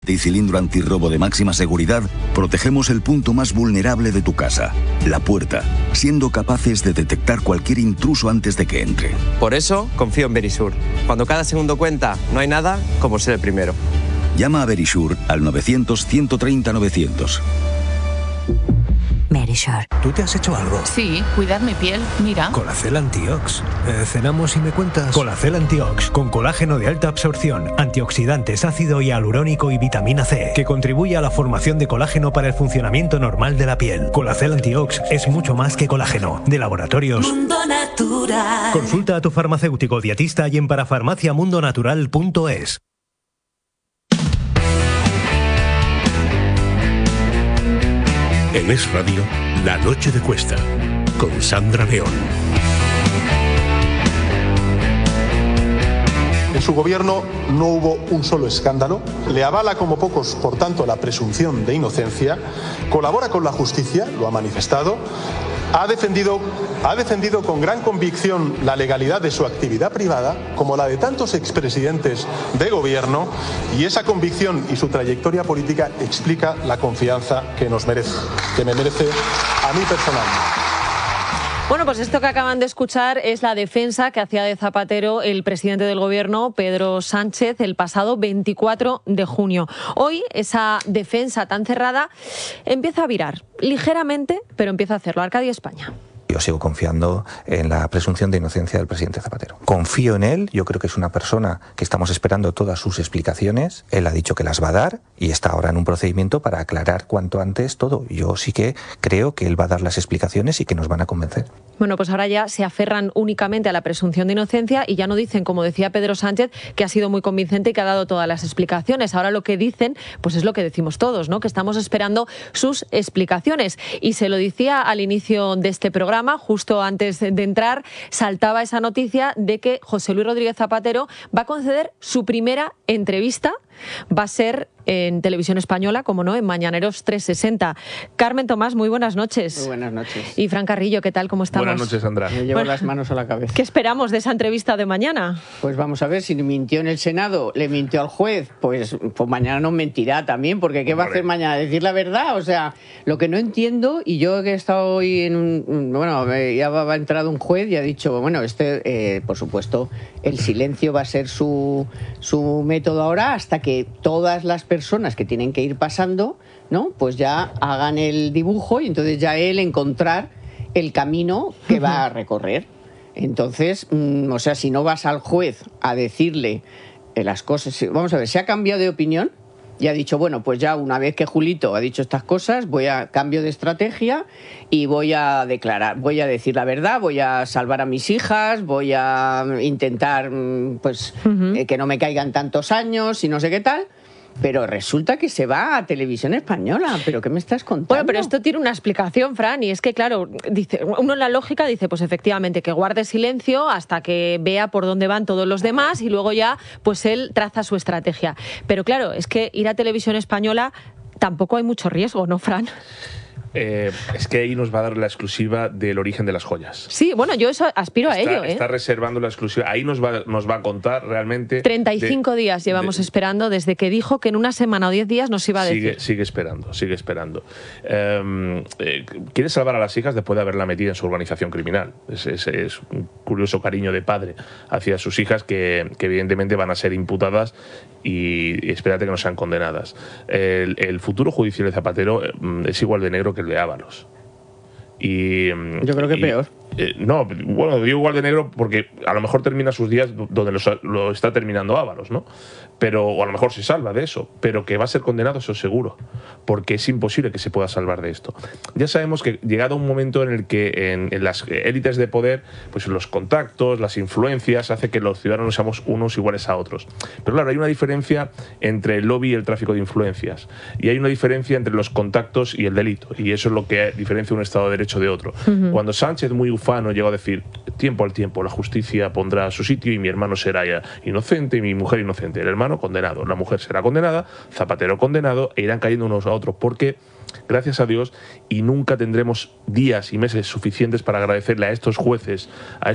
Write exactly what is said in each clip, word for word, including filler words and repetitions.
y cilindro antirrobo de máxima seguridad, protegemos el punto más vulnerable de tu casa, la puerta, siendo capaces de detectar cualquier intruso antes de que entre. Por eso confío en Verisure. Cuando cada segundo cuenta, no hay nada como ser el primero. Llama a Verisure al novecientos, ciento treinta, novecientos. Verisure. ¿Tú te has hecho algo? Sí, cuidar mi piel, mira. Colacel Antiox. Eh, cenamos y me cuentas. Colacel Antiox, con colágeno de alta absorción, antioxidantes, ácido hialurónico y vitamina C, que contribuye a la formación de colágeno para el funcionamiento normal de la piel. Colacel Antiox es mucho más que colágeno. De Laboratorios Mundo Natural. Consulta a tu farmacéutico dietista y en parafarmacia mundo natural punto es. En Es Radio, La Noche de Cuesta, con Sandra León. En su gobierno no hubo un solo escándalo, le avala como pocos, por tanto, la presunción de inocencia, colabora con la justicia, lo ha manifestado, ha defendido, ha defendido con gran convicción la legalidad de su actividad privada, como la de tantos expresidentes de gobierno, y esa convicción y su trayectoria política explica la confianza que nos merece, que me merece a mí personalmente. Bueno, pues esto que acaban de escuchar es la defensa que hacía de Zapatero el presidente del Gobierno, Pedro Sánchez, el pasado veinticuatro de junio. Hoy esa defensa tan cerrada empieza a virar ligeramente, pero empieza a hacerlo. Arcadia, España. Yo sigo confiando en la presunción de inocencia del presidente Zapatero. Confío en él, yo creo que es una persona que estamos esperando todas sus explicaciones. Él ha dicho que las va a dar y está ahora en un procedimiento para aclarar cuanto antes todo. Yo sí que creo que él va a dar las explicaciones y que nos van a convencer. Bueno, pues ahora ya se aferran únicamente a la presunción de inocencia y ya no dicen, como decía Pedro Sánchez, que ha sido muy convincente y que ha dado todas las explicaciones. Ahora lo que dicen, pues es lo que decimos todos, ¿no? Que estamos esperando sus explicaciones. Y se lo decía al inicio de este programa, justo antes de entrar, saltaba esa noticia de que José Luis Rodríguez Zapatero va a conceder su primera entrevista. Va a ser en Televisión Española, como no, en Mañaneros trescientos sesenta. Carmen Tomás, muy buenas noches. Muy buenas noches. Y Fran Carrillo, ¿qué tal? ¿Cómo estamos? Buenas noches, Sandra. Me llevo bueno, las manos a la cabeza. ¿Qué esperamos de esa entrevista de mañana? Pues vamos a ver, si mintió en el Senado, le mintió al juez, pues, pues mañana nos mentirá también, porque ¿qué va a hacer mañana? ¿Decir la verdad? O sea, lo que no entiendo, y yo que he estado hoy en un... Bueno, ya ha entrado un juez y ha dicho, bueno, este, eh, por supuesto, el silencio va a ser su, su método ahora hasta que todas las personas que tienen que ir pasando, ¿no? Pues ya hagan el dibujo y entonces ya él encontrar el camino que va a recorrer. Entonces, mmm, o sea, si no vas al juez a decirle eh, las cosas... Vamos a ver, ¿se ha cambiado de opinión? Y ha dicho, bueno, pues ya una vez que Julito ha dicho estas cosas, voy a cambio de estrategia y voy a declarar, voy a decir la verdad, voy a salvar a mis hijas, voy a intentar pues uh-huh. eh, que no me caigan tantos años y no sé qué tal. Pero resulta que se va a Televisión Española. ¿Pero qué me estás contando? Bueno, pero esto tiene una explicación, Fran, y es que, claro, dice, uno en la lógica dice, pues efectivamente, que guarde silencio hasta que vea por dónde van todos los demás y luego ya, pues él traza su estrategia. Pero claro, es que ir a Televisión Española tampoco hay mucho riesgo, ¿no, Fran? Eh, es que ahí nos va a dar la exclusiva del origen de las joyas. Sí, bueno, yo eso aspiro está, a ello. ¿eh? Está reservando la exclusiva. Ahí nos va, nos va a contar realmente... treinta y cinco de, días llevamos de, esperando desde que dijo que en una semana o diez días nos iba a decir. Sigue, sigue esperando, sigue esperando. Eh, eh, quiere salvar a las hijas después de haberla metido en su organización criminal. Es, es, es un curioso cariño de padre hacia sus hijas que, que evidentemente van a ser imputadas y, y espérate que no sean condenadas. El, el futuro judicial de Zapatero es igual de negro que el de Ábalos. Y, yo creo que y, peor. Eh, no, bueno, digo igual de negro porque a lo mejor termina sus días donde los, lo está terminando Ábalos, ¿no? Pero, o a lo mejor se salva de eso, pero que va a ser condenado, eso seguro, porque es imposible que se pueda salvar de esto. Ya sabemos que llegado un momento en el que en, en las élites de poder, pues los contactos, las influencias, hace que los ciudadanos seamos unos iguales a otros. Pero claro, hay una diferencia entre el lobby y el tráfico de influencias, y hay una diferencia entre los contactos y el delito, y eso es lo que diferencia un Estado de Derecho de otro. Uh-huh. Cuando Sánchez, muy ufano, llegó a decir, tiempo al tiempo, la justicia pondrá a su sitio y mi hermano será ya inocente y mi mujer inocente. El hermano condenado, la mujer será condenada, Zapatero condenado, e irán cayendo unos a otros, porque, gracias a Dios, y nunca tendremos días y meses suficientes para agradecerle a estos jueces, a estos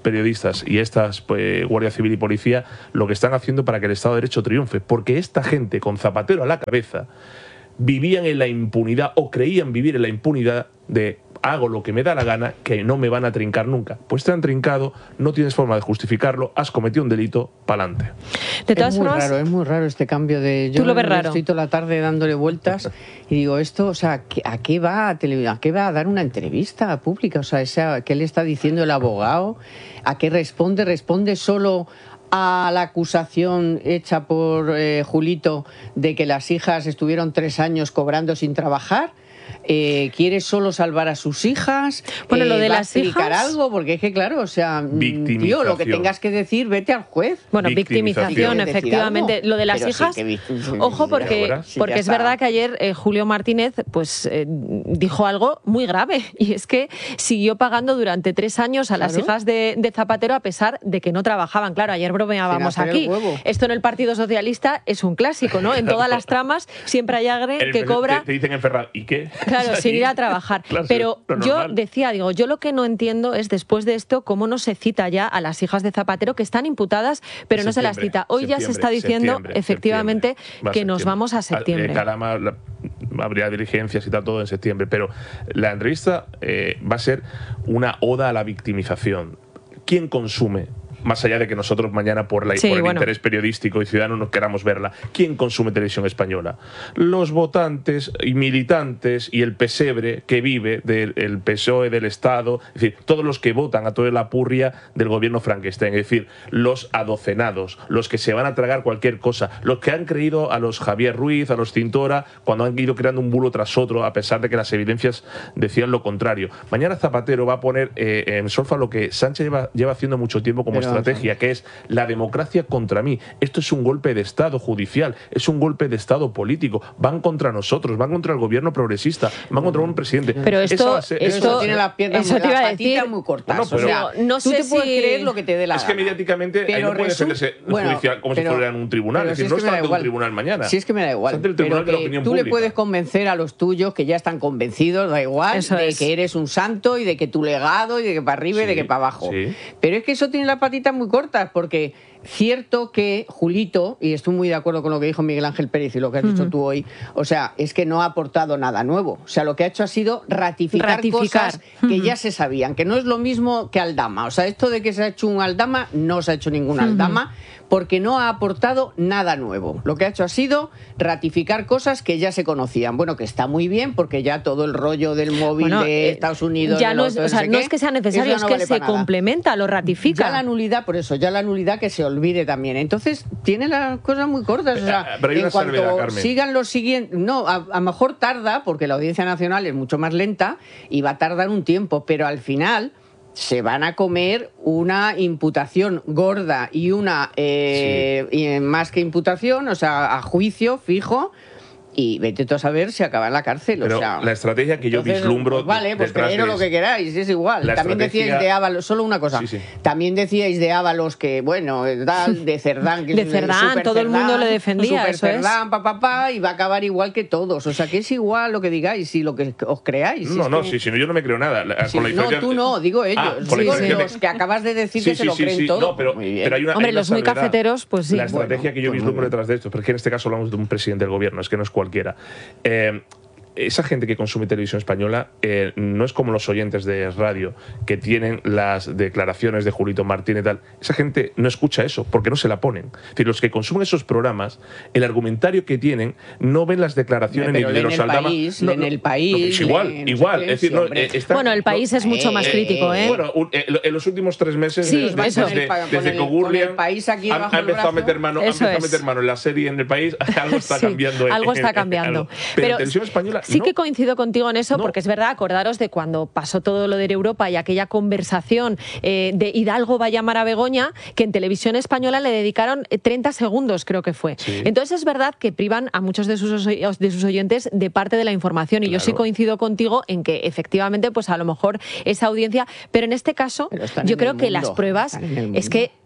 periodistas y estas pues, Guardia Civil y Policía lo que están haciendo para que el Estado de Derecho triunfe, porque esta gente con Zapatero a la cabeza vivían en la impunidad o creían vivir en la impunidad de hago lo que me da la gana, que no me van a trincar nunca. Pues te han trincado, no tienes forma de justificarlo, has cometido un delito, pa'lante. De todas es muy formas, raro, es muy raro este cambio de... Yo ¿Tú lo ves raro? Estoy toda la tarde dándole vueltas y digo, esto, o sea, ¿a qué va a televisión? ¿A qué va a dar una entrevista pública? O sea, esa, ¿qué le está diciendo el abogado? ¿A qué responde? ¿Responde solo a la acusación hecha por eh, Julito de que las hijas estuvieron tres años cobrando sin trabajar? Eh, ¿Quiere solo salvar a sus hijas? Bueno, eh, lo de ¿va las a explicar hijas? algo? Porque es que, claro, o sea, tío, lo que tengas que decir, vete al juez. Bueno, victimización, efectivamente. Lo de las Pero hijas, sí que, ojo, porque, sí, porque es verdad que ayer eh, Julio Martínez pues eh, dijo algo muy grave, y es que siguió pagando durante tres años a las Claro. hijas de, de Zapatero a pesar de que no trabajaban. Claro, ayer bromeábamos Sin hacer aquí. el huevo. Esto en el Partido Socialista es un clásico, ¿no? En todas las tramas siempre hay alguien El- que cobra... Te, te dicen en Ferraz, ¿y qué? Claro, sin ir a trabajar. Claro, Pero lo yo normal. decía, digo, yo lo que no entiendo es después de esto cómo no se cita ya a las hijas de Zapatero que están imputadas, pero no se las Septiembre, cita. Hoy ya se está septiembre, diciendo septiembre, efectivamente septiembre. Va a que nos septiembre. vamos a septiembre. Eh, Calama, la- habría diligencias y tal, todo en septiembre, pero la entrevista eh, va a ser una oda a la victimización. ¿Quién consume? Más allá de que nosotros mañana por, la, Sí, por el bueno. interés periodístico y ciudadano no queramos verla, ¿quién consume televisión española? Los votantes y militantes y el pesebre que vive del el P S O E del Estado, es decir, todos los que votan a toda la purria del gobierno Frankenstein, es decir, los adocenados, los que se van a tragar cualquier cosa, los que han creído a los Javier Ruiz, a los Cintora, cuando han ido creando un bulo tras otro, a pesar de que las evidencias decían lo contrario. Mañana Zapatero va a poner eh, en solfa lo que Sánchez lleva, lleva haciendo mucho tiempo como Pero estrategia, que es la democracia contra mí. Esto es un golpe de Estado judicial, es un golpe de Estado político. Van contra nosotros, van contra el gobierno progresista, van contra un presidente. Pero Esa esto- va a ser- esto- esa va a tiene ser- las piernas eso muy, te iba las a decir. patitas muy cortas. Bueno, pero- o sea, no tú sé te puedes si- creer lo que te dé la Es que gana. mediáticamente ahí Pero no puede resu- defenderse bueno, judicial como pero- si fuera en un tribunal. pero Es si decir, es no que me está da ante un igual. tribunal mañana. Si es que me da igual. Está ante el tribunal pero de la que opinión tú le pública. puedes convencer a los tuyos que ya están convencidos, da igual, Eso de es. que eres un santo y de que tu legado y de que para arriba y de Sí, que para abajo. sí. Pero es que eso tiene las patitas muy cortas, porque cierto que Julito, y estoy muy de acuerdo con lo que dijo Miguel Ángel Pérez y lo que has dicho tú hoy, o sea, es que no ha aportado nada nuevo. O sea, lo que ha hecho ha sido ratificar, Ratificar. cosas que ya se sabían, que no es lo mismo que Aldama. O sea, esto de que se ha hecho un Aldama, no se ha hecho ningún Aldama, porque no ha aportado nada nuevo. Lo que ha hecho ha sido ratificar cosas que ya se conocían. Bueno, que está muy bien, porque ya todo el rollo del móvil Bueno, de eh, Estados Unidos... ya de no los es, o sea, sé no qué, es que sea eso necesario, ya es no que vale se para nada. complementa, lo ratifica. Ya la nulidad, por eso, ya la nulidad que se olvide también. Entonces, tiene las cosas muy cortas. O sea, Eh, pero hay una en cuanto salvedad, Carmen. sigan los siguientes... No, a lo mejor tarda, porque la Audiencia Nacional es mucho más lenta y va a tardar un tiempo, pero al final se van a comer una imputación gorda y una, eh, y más que imputación, o sea, a juicio fijo, y vete tú a saber si acaba en la cárcel. Pero o sea, la estrategia que yo entonces, vislumbro pues vale, pues detrás creeros de lo que es- queráis, es igual. La También estrategia- decíais de Ábalos, solo una cosa, Sí, sí. también decíais de Ábalos que, bueno, tal, de Cerdán, que De es Cerdán, super todo el mundo Cerdán, le defendía, super eso es. Cerdán, pa, pa, pa, y va a acabar igual que todos. O sea, que es igual lo que digáis y lo que os creáis. Si No, es no, que- sí, sí, no, yo no me creo nada. La- Sí, con la no, diferencia- tú no, digo ellos. Ah, con la digo diferencia de- los que acabas de decir Sí, que se sí, lo sí, creen sí. todo. No, pero, Muy bien. pero hay una, Hombre, hay una los muy salvedad. cafeteros, pues sí. La estrategia Bueno, que yo pues vislumbro muy bien. detrás de esto, porque en este caso hablamos de un presidente del gobierno, es que no es cualquiera. Eh, esa gente que consume televisión española eh, no es como los oyentes de radio que tienen las declaraciones de Julito Martínez y tal. Esa gente no escucha eso porque no se la ponen. Es decir, los que consumen esos programas, el argumentario que tienen, no ven las declaraciones Pero ni de leen los El Aldama. País, No, leen no, El País, no, es igual, leen no sé igual. qué, Es decir, sí, no, hombre. eh, está- Bueno, El País es mucho más Eh, crítico, ¿eh? Bueno, un- eh, en los últimos tres meses, Sí, desde, eso. desde, Con el pa- con desde el- que con Gurlian el País aquí ha, bajo ha el empezado a brazo. meter mano, ha Eso empezado a es. meter mano en la serie en el país, algo está Sí, cambiando. en- algo está en- cambiando. algo. Pero, en televisión española sí no. que coincido contigo en eso, No. porque es verdad, acordaros de cuando pasó todo lo de Europa y aquella conversación eh, de Hidalgo va a llamar a Begoña, que en televisión española le dedicaron eh, treinta segundos, creo que fue. Sí. Entonces es verdad que privan a muchos de sus, oy- de sus oyentes de parte de la información, y yo sí Claro. coincido contigo en que efectivamente, pues a lo mejor esa audiencia, pero en este caso Pero están yo en creo el que las mundo, pruebas están en el es que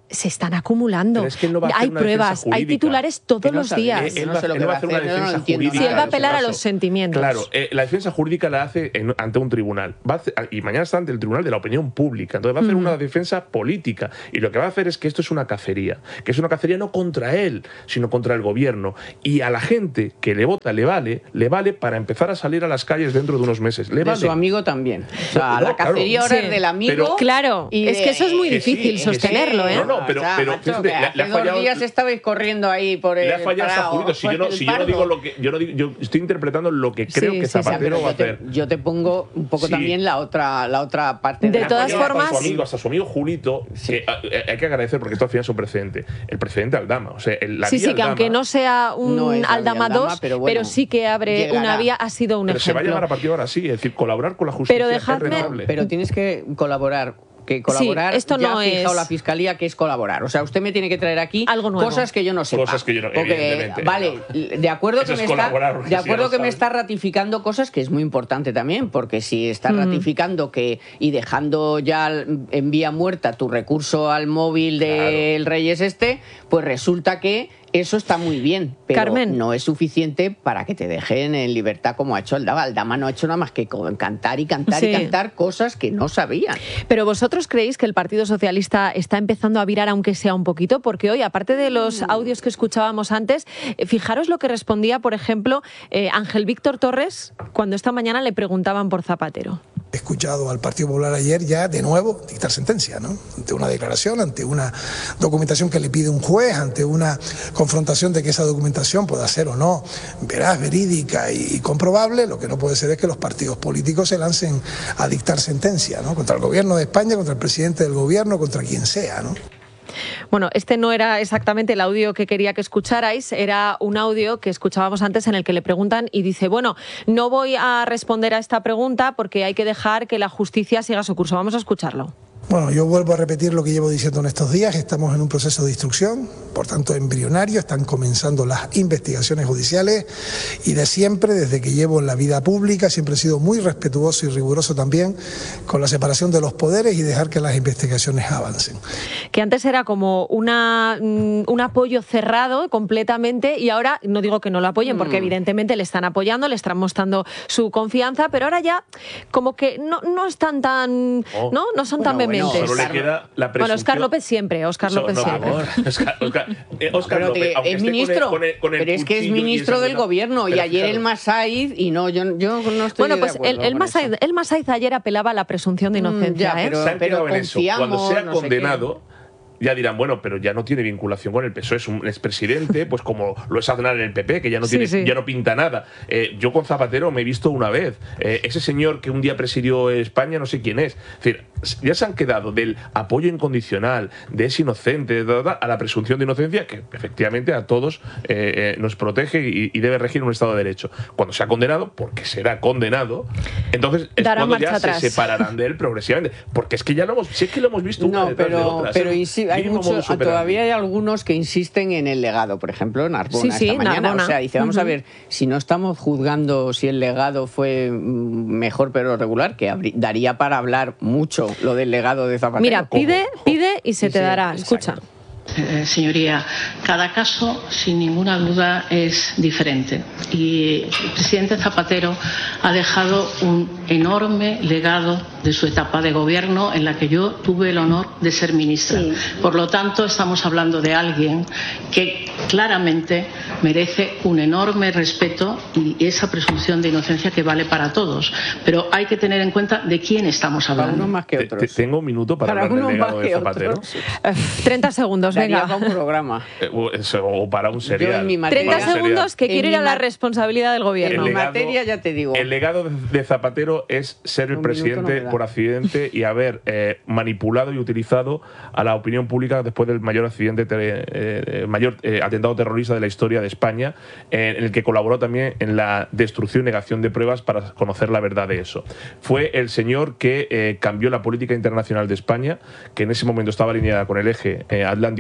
se están acumulando. Es que él no va a hacer hay una pruebas, hay titulares todos no los sabe, días. Él, él, va, él va a hacer una defensa no jurídica. Si él va a apelar a los sentimientos. Claro, eh, la defensa jurídica la hace en, ante un tribunal. Va a hacer, y mañana está ante el tribunal de la opinión pública. Entonces va a hacer mm. una defensa política. Y lo que va a hacer es que esto es una cacería. Que es una cacería no contra él, sino contra el gobierno. Y a la gente que le vota le vale, le vale para empezar a salir a las calles dentro de unos meses. Le de vale. su amigo también. O sea, no, la cacería claro. ahora sí. es del amigo. Pero, claro, y es que eso es muy que difícil sí, sostenerlo, sí. ¿eh? No, no, pero, o sea, pero macho, fíjate, le, hace le ha fallado, dos días estabais corriendo ahí por el Le ha fallado esa jurídica. Si yo no, si yo no digo lo que yo no digo, yo estoy interpretando lo que creo sí, que Zapatero sí, va a te, hacer. Yo te pongo un poco sí. también la otra la otra parte. De, de todas la formas, hasta su amigo, hasta su amigo Julito, sí. que hay que agradecer porque esto al final es un precedente. El precedente Aldama, o sea, el, la sí, vía sí, que Aldama, aunque no sea un no Aldama dos, pero, bueno, pero sí que abre llegará. una vía, ha sido un pero ejemplo. Pero se va a llegar a partir de ahora sí, es decir, colaborar con la justicia pero dejadme, es rentable. Pero tienes que colaborar. Que colaborar, sí, esto ya no ha fijado es... la fiscalía que es colaborar. O sea, usted me tiene que traer aquí algo nuevo. cosas que yo no sepa. Cosas que yo no, porque, evidentemente. Vale, de acuerdo Eso que, me es está, de acuerdo si que no me está ratificando cosas que es muy importante también, porque si está mm. ratificando que y dejando ya en vía muerta tu recurso al móvil del claro. Reyes este, pues resulta que eso está muy bien, pero Carmen. no es suficiente para que te dejen en libertad como ha hecho Aldama. Aldama no ha hecho nada más que cantar y cantar sí. y cantar cosas que no sabían. Pero ¿vosotros creéis que el Partido Socialista está empezando a virar aunque sea un poquito? Porque hoy, aparte de los audios que escuchábamos antes, fijaros lo que respondía, por ejemplo, eh, Ángel Víctor Torres cuando esta mañana le preguntaban por Zapatero. He escuchado al Partido Popular ayer ya de nuevo dictar sentencia, ¿no? Ante una declaración, ante una documentación que le pide un juez, ante una confrontación de que esa documentación pueda ser o no veraz, verídica y comprobable. Lo que no puede ser es que los partidos políticos se lancen a dictar sentencia, ¿no? Contra el gobierno de España, contra el presidente del gobierno, contra quien sea, ¿no? Bueno, este no era exactamente el audio que quería que escucharais, era un audio que escuchábamos antes en el que le preguntan y dice, bueno, no voy a responder a esta pregunta porque hay que dejar que la justicia siga su curso. Vamos a escucharlo. Bueno, yo vuelvo a repetir lo que llevo diciendo en estos días, estamos en un proceso de instrucción, por tanto embrionario, están comenzando las investigaciones judiciales y de siempre, desde que llevo en la vida pública, siempre he sido muy respetuoso y riguroso también con la separación de los poderes y dejar que las investigaciones avancen. Que antes era como una, un apoyo cerrado completamente y ahora, no digo que no lo apoyen, porque mm. evidentemente le están apoyando, le están mostrando su confianza, pero ahora ya como que no, no están tan, oh. ¿no? No son bueno, tan vehementes. No, solo le queda la bueno, Óscar López siempre, Óscar López no, siempre. Óscar, Óscar, eh, Óscar López, que es ministro, con el, con el, con el pero es que es ministro del gobierno y ayer el Masaiz y no, yo, yo no estoy bueno, pues de acuerdo el, el, Masaiz, el Masaiz ayer apelaba a la presunción de inocencia, mm, ya, ¿eh? pero, Se han pero quedado en eso. Cuando sea no condenado, ya dirán, bueno, pero ya no tiene vinculación con el P S O E, es un expresidente, pues como lo es Aznar en el P P, que ya no, tiene, sí, sí. ya no pinta nada. Eh, yo con Zapatero me he visto una vez. Eh, ese señor que un día presidió España, no sé quién es. Es decir, ya se han quedado del apoyo incondicional, de es inocente, de, de, de, a la presunción de inocencia, que efectivamente a todos eh, eh, nos protege y, y debe regir un Estado de Derecho. Cuando sea condenado, porque será condenado, entonces es Dará cuando ya atrás. se separarán de él progresivamente. Porque es que ya lo hemos, si es que lo hemos visto una no, detrás pero, de otra. Pero y sí, hay mucho, todavía hay algunos que insisten en el legado, por ejemplo, Narbona sí, sí, esta mañana. Narbona. O sea, dice, vamos uh-huh. a ver, si no estamos juzgando si el legado fue mejor pero regular, que habría, daría para hablar mucho lo del legado de Zapatero. Mira, pide, pide y se sí, te dará. Sí, escucha. Eh, señoría, cada caso, sin ninguna duda, es diferente. Y el presidente Zapatero ha dejado un enorme legado de su etapa de gobierno en la que yo tuve el honor de ser ministra. Sí. Por lo tanto, estamos hablando de alguien que claramente merece un enorme respeto y esa presunción de inocencia que vale para todos. Pero hay que tener en cuenta de quién estamos hablando. Para unos más que otros. Tengo un minuto para, para hablar del legado de Zapatero. Uh, treinta segundos, venga. Para un programa. Eh, o para un serial. treinta segundos que quiero ir a la responsabilidad del gobierno. En mi materia ya te digo. El legado de Zapatero es ser el un presidente no por accidente y haber eh, manipulado y utilizado a la opinión pública después del mayor accidente, eh, mayor eh, atentado terrorista de la historia de España, eh, en el que colaboró también en la destrucción y negación de pruebas para conocer la verdad de eso. Fue el señor que eh, cambió la política internacional de España, que en ese momento estaba alineada con el eje eh, atlántico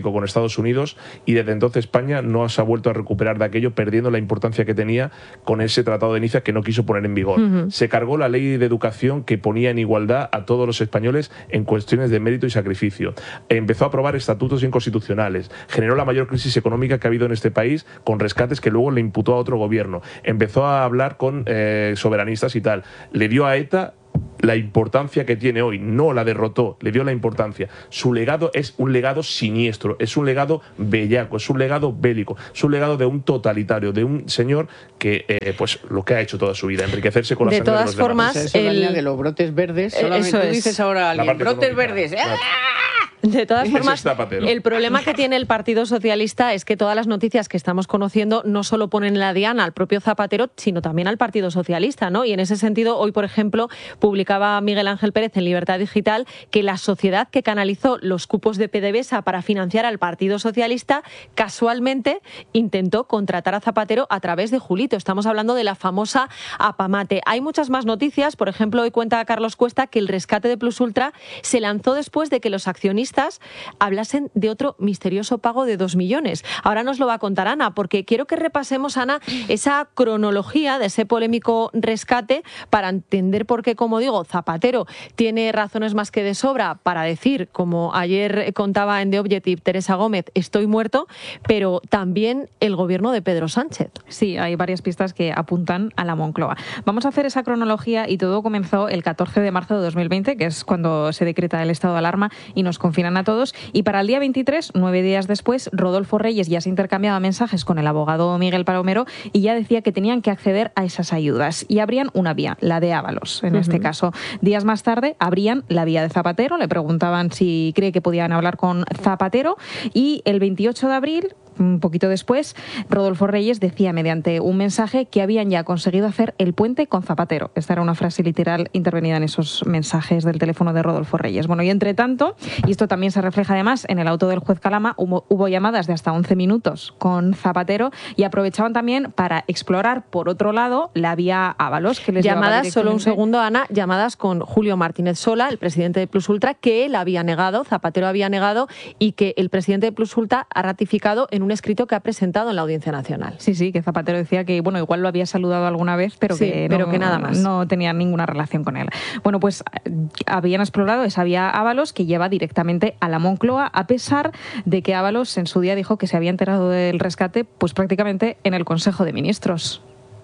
económico con Estados Unidos y desde entonces España no se ha vuelto a recuperar de aquello, perdiendo la importancia que tenía con ese Tratado de Niza que no quiso poner en vigor. Uh-huh. Se cargó la ley de educación que ponía en igualdad a todos los españoles en cuestiones de mérito y sacrificio. Empezó a aprobar estatutos inconstitucionales. Generó la mayor crisis económica que ha habido en este país, con rescates que luego le imputó a otro gobierno. Empezó a hablar con eh, soberanistas y tal. Le dio a ETA la importancia que tiene hoy, no la derrotó, le dio la importancia. Su legado es un legado siniestro, es un legado bellaco, es un legado bélico, es un legado de un totalitario, de un señor que, eh, pues, lo que ha hecho toda su vida, enriquecerse con la sangre de los demás. Eso el... de los brotes verdes, solamente eso tú es. dices ahora a alguien, brotes verdes, ¡ah! De todas formas, el problema que tiene el Partido Socialista es que todas las noticias que estamos conociendo no solo ponen en la diana al propio Zapatero, sino también al Partido Socialista, ¿no? Y en ese sentido, hoy, por ejemplo, publicaba Miguel Ángel Pérez en Libertad Digital que la sociedad que canalizó los cupos de PDVSA para financiar al Partido Socialista casualmente intentó contratar a Zapatero a través de Julito. Estamos hablando de la famosa Apamate. Hay muchas más noticias. Por ejemplo, hoy cuenta Carlos Cuesta que el rescate de Plus Ultra se lanzó después de que los accionistas hablasen de otro misterioso pago de dos millones. Ahora nos lo va a contar Ana, porque quiero que repasemos, Ana, esa cronología de ese polémico rescate para entender por qué, como digo, Zapatero tiene razones más que de sobra para decir, como ayer contaba en The Objective Teresa Gómez, estoy muerto, pero también el gobierno de Pedro Sánchez. Sí, hay varias pistas que apuntan a la Moncloa. Vamos a hacer esa cronología y todo comenzó el catorce de marzo de dos mil veinte, que es cuando se decreta el estado de alarma y nos confinan a todos, y para el día veintitrés, nueve días después, Rodolfo Reyes ya se intercambiaba mensajes con el abogado Miguel Palomero y ya decía que tenían que acceder a esas ayudas y abrían una vía, la de Ábalos, en uh-huh. este caso. Días más tarde abrían la vía de Zapatero, le preguntaban si cree que podían hablar con Zapatero, y el veintiocho de abril, un poquito después, Rodolfo Reyes decía mediante un mensaje que habían ya conseguido hacer el puente con Zapatero. Esta era una frase literal intervenida en esos mensajes del teléfono de Rodolfo Reyes. Bueno, y entre tanto, y esto también se refleja además en el auto del juez Calama, hubo, hubo llamadas de hasta once minutos con Zapatero y aprovechaban también para explorar, por otro lado, la vía Ábalos. Que les llamadas, solo un segundo, Ana, llamadas con Julio Martínez Sola, el presidente de Plus Ultra, que él había negado, Zapatero había negado, y que el presidente de Plus Ultra ha ratificado en un escrito que ha presentado en la Audiencia Nacional. Sí, sí, que Zapatero decía que, bueno, igual lo había saludado alguna vez, pero, sí, que, pero no, que nada más. No tenía ninguna relación con él. Bueno, pues habían explorado esa vía Ábalos que lleva directamente a la Moncloa, a pesar de que Ábalos en su día dijo que se había enterado del rescate pues prácticamente en el Consejo de Ministros.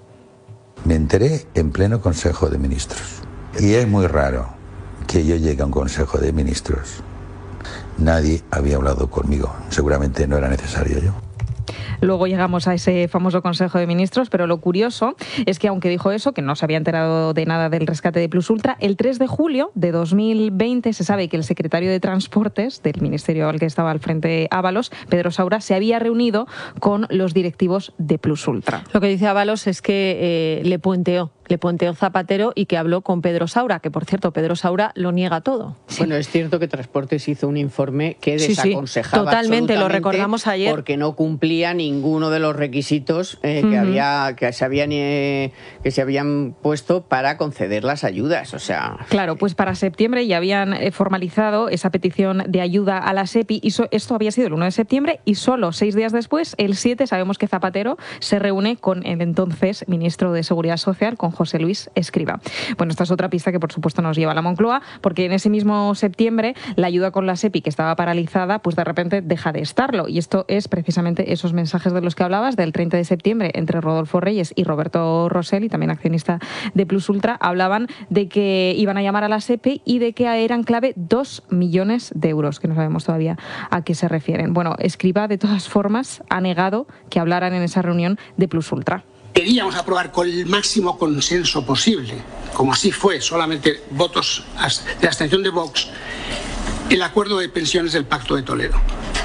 Me enteré en pleno Consejo de Ministros. Y es muy raro que yo llegue a un Consejo de Ministros. Nadie había hablado conmigo. Seguramente no era necesario yo. Luego llegamos a ese famoso Consejo de Ministros, pero lo curioso es que aunque dijo eso, que no se había enterado de nada del rescate de Plus Ultra, el tres de julio de dos mil veinte se sabe que el secretario de Transportes del ministerio al que estaba al frente Ábalos, Pedro Saura, se había reunido con los directivos de Plus Ultra. Lo que dice Ábalos es que eh, le puenteó. Le puenteó Zapatero y que habló con Pedro Saura, que por cierto Pedro Saura lo niega todo. Sí. Bueno, es cierto que Transportes hizo un informe que desaconsejaba sí, sí, totalmente, lo recordamos ayer, porque no cumplía ninguno de los requisitos eh, que uh-huh. había que se habían eh, que se habían puesto para conceder las ayudas, o sea. Claro, pues para septiembre ya habían formalizado esa petición de ayuda a la SEPI y so, esto había sido el uno de septiembre y solo seis días después, el siete, sabemos que Zapatero se reúne con el entonces ministro de Seguridad Social, con José Luis Escrivá. Bueno, esta es otra pista que por supuesto nos lleva a la Moncloa, porque en ese mismo septiembre la ayuda con la SEPI, que estaba paralizada, pues de repente deja de estarlo, y esto es precisamente esos mensajes de los que hablabas del treinta de septiembre entre Rodolfo Reyes y Roberto Rosell, y también accionista de Plus Ultra, hablaban de que iban a llamar a la SEPI y de que eran clave dos millones de euros, que no sabemos todavía a qué se refieren. Bueno, Escrivá de todas formas ha negado que hablaran en esa reunión de Plus Ultra. Queríamos aprobar con el máximo consenso posible, como así fue, solamente votos de abstención de Vox, el acuerdo de pensiones del Pacto de Toledo.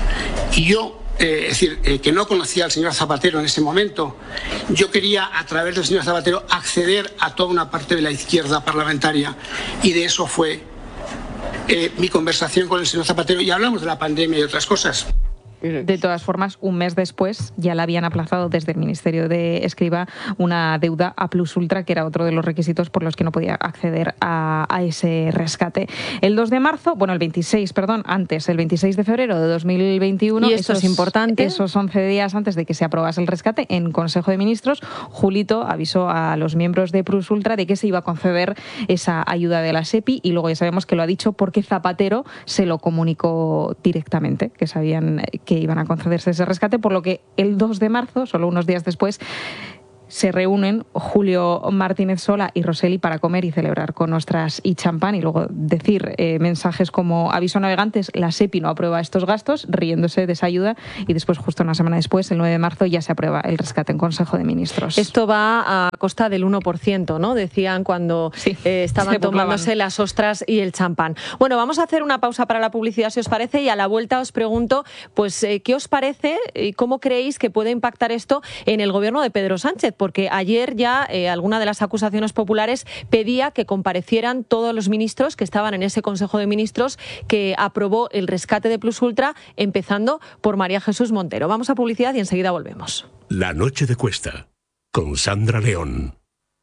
Y yo, eh, es decir, eh, que no conocía al señor Zapatero en ese momento, yo quería, a través del señor Zapatero, acceder a toda una parte de la izquierda parlamentaria, y de eso fue eh, mi conversación con el señor Zapatero, y hablamos de la pandemia y otras cosas. De todas formas, un mes después ya la habían aplazado desde el Ministerio de Escrivá una deuda A plus ultra, que era otro de los requisitos por los que no podía acceder a, a ese rescate. El dos de marzo, bueno, el veintiséis, perdón, antes, el veintiséis de febrero de dos mil veintiuno. Y esto esos, es importante. Esos once días antes de que se aprobase el rescate, en Consejo de Ministros, Julito avisó a los miembros de Plus Ultra de que se iba a conceder esa ayuda de la SEPI, y luego ya sabemos que lo ha dicho porque Zapatero se lo comunicó directamente, que sabían que iban a concederse ese rescate, por lo que el dos de marzo, solo unos días después, se reúnen Julio Martínez Sola y Rosselli para comer y celebrar con ostras y champán, y luego decir eh, mensajes como: aviso a navegantes, la SEPI no aprueba estos gastos, riéndose de esa ayuda, y después, justo una semana después, el nueve de marzo, ya se aprueba el rescate en Consejo de Ministros. Esto va a costa del uno por ciento, ¿no? Decían cuando sí, eh, estaban tomándose las ostras y el champán. Bueno, vamos a hacer una pausa para la publicidad, si os parece, y a la vuelta os pregunto, pues, eh, ¿qué os parece y cómo creéis que puede impactar esto en el gobierno de Pedro Sánchez? Porque ayer ya eh, alguna de las acusaciones populares pedía que comparecieran todos los ministros que estaban en ese Consejo de Ministros que aprobó el rescate de Plus Ultra, empezando por María Jesús Montero. Vamos a publicidad y enseguida volvemos. La noche de Cuesta, con Sandra León.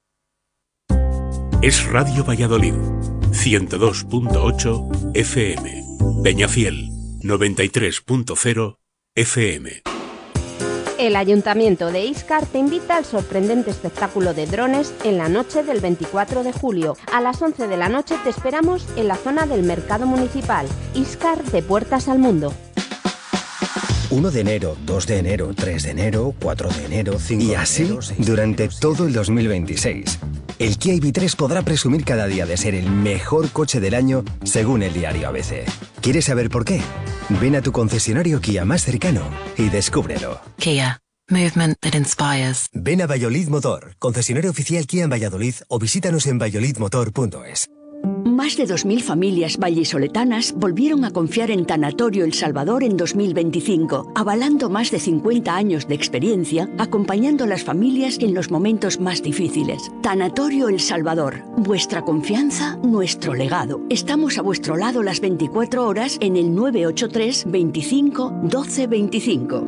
Es Radio Valladolid, ciento dos punto ocho F M. Peñafiel, noventa y tres punto cero F M. El Ayuntamiento de Íscar te invita al sorprendente espectáculo de drones en la noche del veinticuatro de julio. A las once de la noche te esperamos en la zona del Mercado Municipal. Íscar, de puertas al mundo. uno de enero, dos de enero, tres de enero, cuatro de enero, cinco de enero... Y así durante todo el dos mil veintiséis. El Kia I V tres podrá presumir cada día de ser el mejor coche del año según el diario A B C. ¿Quieres saber por qué? Ven a tu concesionario Kia más cercano y descúbrelo. Kia. Movement that inspires. Ven a Valladolid Motor, concesionario oficial Kia en Valladolid, o visítanos en valladolid motor punto es. Más de dos mil familias vallisoletanas volvieron a confiar en Tanatorio El Salvador en dos mil veinticinco, avalando más de cincuenta años de experiencia, acompañando a las familias en los momentos más difíciles. Tanatorio El Salvador, vuestra confianza, nuestro legado. Estamos a vuestro lado las veinticuatro horas en el nueve ocho tres, veinticinco, doce veinticinco.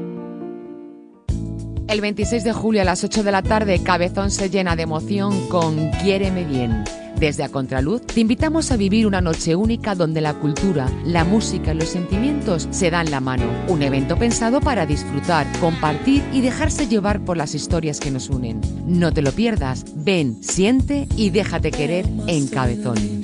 El veintiséis de julio a las ocho de la tarde, Cabezón se llena de emoción con Quiéreme Bien. Desde A Contraluz te invitamos a vivir una noche única donde la cultura, la música y los sentimientos se dan la mano. Un evento pensado para disfrutar, compartir y dejarse llevar por las historias que nos unen. No te lo pierdas. Ven, siente y déjate querer en Cabezón.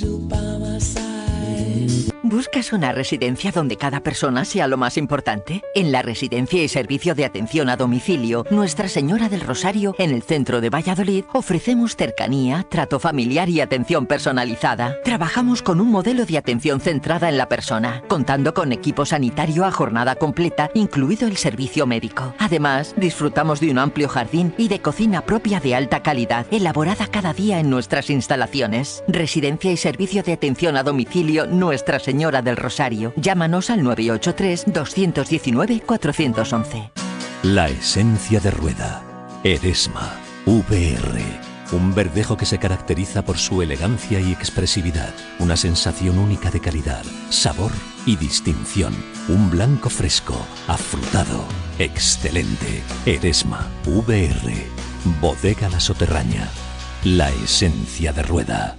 ¿Buscas una residencia donde cada persona sea lo más importante? En la Residencia y Servicio de Atención a Domicilio Nuestra Señora del Rosario, en el centro de Valladolid, ofrecemos cercanía, trato familiar y atención personalizada. Trabajamos con un modelo de atención centrada en la persona, contando con equipo sanitario a jornada completa, incluido el servicio médico. Además, disfrutamos de un amplio jardín y de cocina propia de alta calidad, elaborada cada día en nuestras instalaciones. Residencia y Servicio de Atención a Domicilio Nuestra Señora del Rosario. Llámanos al nueve ocho tres, dos uno nueve, cuatro uno uno. La esencia de Rueda. Eresma. V R. Un verdejo que se caracteriza por su elegancia y expresividad. Una sensación única de calidad, sabor y distinción. Un blanco fresco, afrutado, excelente. Eresma. V R. Bodega La Soterraña. La esencia de Rueda.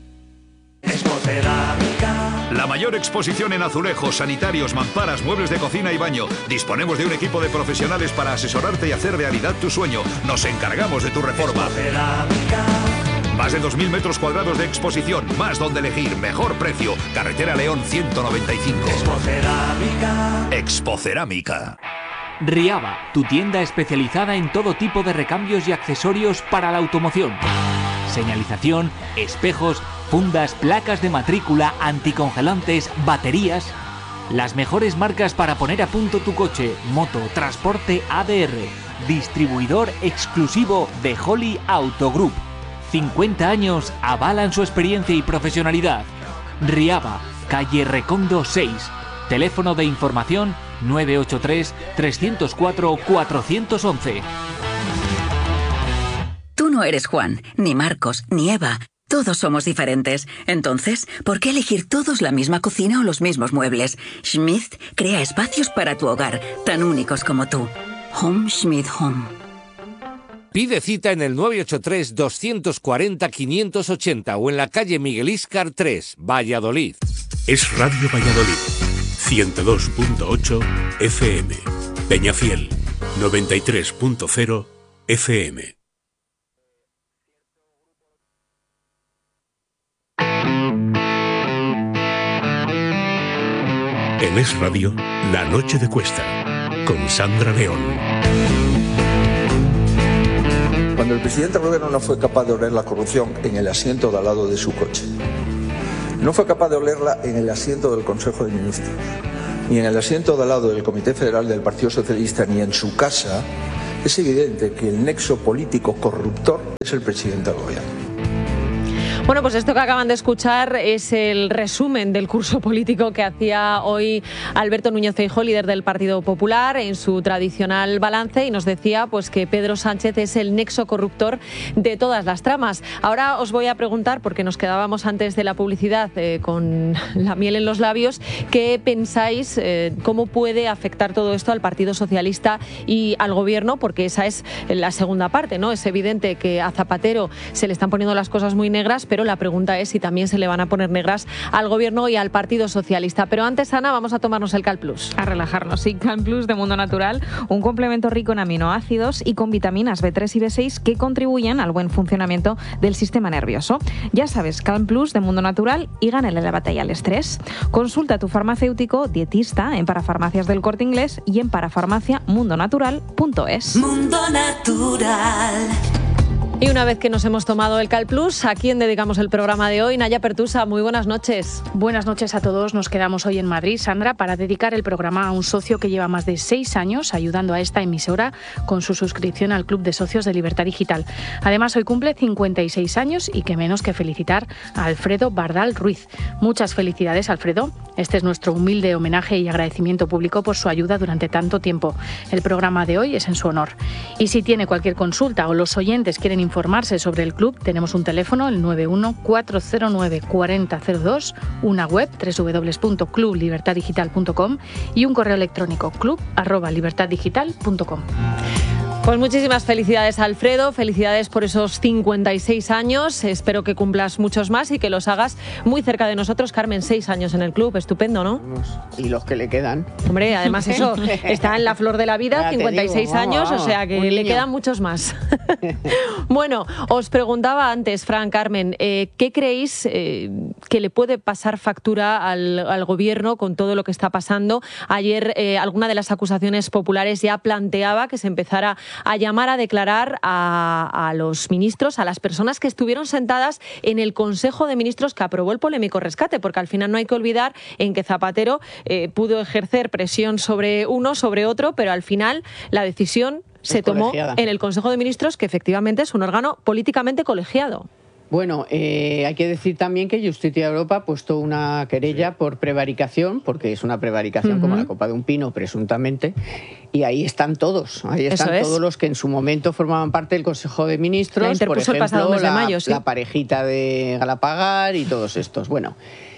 La mayor exposición en azulejos, sanitarios, mamparas, muebles de cocina y baño. Disponemos de un equipo de profesionales para asesorarte y hacer realidad tu sueño. Nos encargamos de tu reforma. Más de dos mil metros cuadrados de exposición, más donde elegir, mejor precio. Carretera León ciento noventa y cinco. Expocerámica. Expocerámica. Riaba, tu tienda especializada en todo tipo de recambios y accesorios para la automoción. Señalización, espejos, fundas, placas de matrícula, anticongelantes, baterías. Las mejores marcas para poner a punto tu coche, moto, transporte A D R. Distribuidor exclusivo de Holly Auto Group. cincuenta años avalan su experiencia y profesionalidad. Riaba, calle Recondo seis. Teléfono de información nueve ocho tres, tres cero cuatro, cuatro uno uno. Tú no eres Juan, ni Marcos, ni Eva. Todos somos diferentes. Entonces, ¿por qué elegir todos la misma cocina o los mismos muebles? Schmidt crea espacios para tu hogar, tan únicos como tú. Home Schmidt Home. Pide cita en el nueve ocho tres, dos cuatro cero, cinco ocho cero o en la calle Miguel Íscar tres, Valladolid. Es Radio Valladolid, ciento dos punto ocho F M. Peñafiel, noventa y tres punto cero F M. En Es Radio, La Noche de Cuesta, con Sandra León. Cuando el presidente del gobierno no fue capaz de oler la corrupción en el asiento de al lado de su coche, no fue capaz de olerla en el asiento del Consejo de Ministros, ni en el asiento de al lado del Comité Federal del Partido Socialista, ni en su casa, es evidente que el nexo político corruptor es el presidente del gobierno. Bueno, pues esto que acaban de escuchar es el resumen del curso político que hacía hoy Alberto Núñez Feijóo, líder del Partido Popular, en su tradicional balance, y nos decía pues que Pedro Sánchez es el nexo corruptor de todas las tramas. Ahora os voy a preguntar, porque nos quedábamos antes de la publicidad eh, con la miel en los labios, ¿qué pensáis, eh, cómo puede afectar todo esto al Partido Socialista y al Gobierno? Porque esa es la segunda parte, ¿no? Es evidente que a Zapatero se le están poniendo las cosas muy negras, pero la pregunta es si también se le van a poner negras al Gobierno y al Partido Socialista. Pero antes, Ana, vamos a tomarnos el Cal Plus. A relajarnos, sí, Cal Plus de Mundo Natural, un complemento rico en aminoácidos y con vitaminas B tres y B seis que contribuyen al buen funcionamiento del sistema nervioso. Ya sabes, Cal Plus de Mundo Natural y gánale la batalla al estrés. Consulta a tu farmacéutico dietista en Parafarmacias del Corte Inglés y en parafarmacia mundo natural punto es. Mundo Natural. Y una vez que nos hemos tomado el Cal Plus, ¿a quién dedicamos el programa de hoy? Naya Pertusa, muy buenas noches. Buenas noches a todos. Nos quedamos hoy en Madrid, Sandra, para dedicar el programa a un socio que lleva más de seis años ayudando a esta emisora con su suscripción al Club de Socios de Libertad Digital. Además, hoy cumple cincuenta y seis años y qué menos que felicitar a Alfredo Bardal Ruiz. Muchas felicidades, Alfredo. Este es nuestro humilde homenaje y agradecimiento público por su ayuda durante tanto tiempo. El programa de hoy es en su honor. Y si tiene cualquier consulta o los oyentes quieren informarse sobre el club, tenemos un teléfono, el nueve uno cuatro cero nueve cuatro cero cero dos, una web, doble u doble u doble u punto club libertad digital punto com y un correo electrónico, club arroba libertad digital punto com. Pues muchísimas felicidades, Alfredo, felicidades por esos cincuenta y seis años, espero que cumplas muchos más y que los hagas muy cerca de nosotros. Carmen, seis años en el club, estupendo, ¿no? Y los que le quedan. Hombre, además eso, está en la flor de la vida, cincuenta y seis digo, vamos, años, vamos, o sea que le quedan muchos más. Bueno, os preguntaba antes, Fran, Carmen, eh, ¿qué creéis eh, que le puede pasar factura al, al Gobierno con todo lo que está pasando? Ayer eh, alguna de las acusaciones populares ya planteaba que se empezara a llamar a declarar a, a los ministros, a las personas que estuvieron sentadas en el Consejo de Ministros que aprobó el polémico rescate, porque al final no hay que olvidar en que Zapatero eh, pudo ejercer presión sobre uno, sobre otro, pero al final la decisión se tomó en el Consejo de Ministros, que efectivamente es un órgano políticamente colegiado. Bueno, eh, hay que decir también que Justicia Europa ha puesto una querella por prevaricación, porque es una prevaricación uh-huh. como la copa de un pino, presuntamente, y ahí están todos, ahí están es. todos los que en su momento formaban parte del Consejo de Ministros, la interpuso por ejemplo, el pasado mes de la, mayo, ¿sí? la parejita de Galapagar y todos estos. Bueno,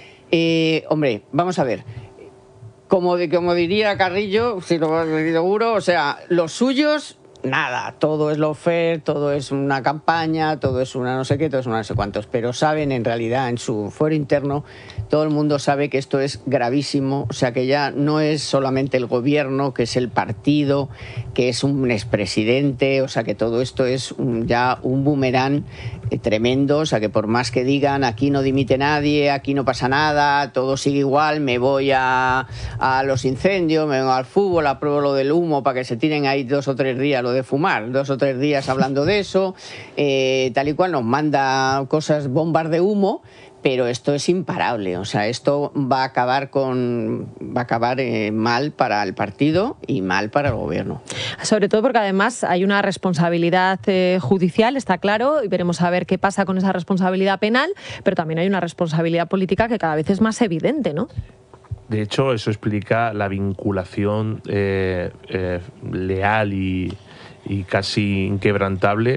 eh, hombre, vamos a ver. Como, de, como diría Carrillo, si lo seguro, o sea, los suyos... Nada, todo es lawfare, todo es una campaña, todo es una no sé qué, todo es una no sé cuántos, pero saben en realidad en su fuero interno, todo el mundo sabe que esto es gravísimo, o sea que ya no es solamente el gobierno, que es el partido, que es un expresidente, o sea que todo esto es un, ya un boomerang eh, tremendo, o sea que por más que digan aquí no dimite nadie, aquí no pasa nada, todo sigue igual, me voy a, a los incendios, me voy al fútbol, apruebo lo del humo para que se tiren ahí dos o tres días de fumar, dos o tres días hablando de eso, eh, tal y cual nos manda cosas, bombas de humo, pero esto es imparable, o sea, esto va a acabar con va a acabar eh, mal para el partido y mal para el gobierno. Sobre todo porque además hay una responsabilidad eh, judicial, está claro, y veremos a ver qué pasa con esa responsabilidad penal, pero también hay una responsabilidad política que cada vez es más evidente, ¿no? De hecho, eso explica la vinculación eh, eh, leal y y casi inquebrantable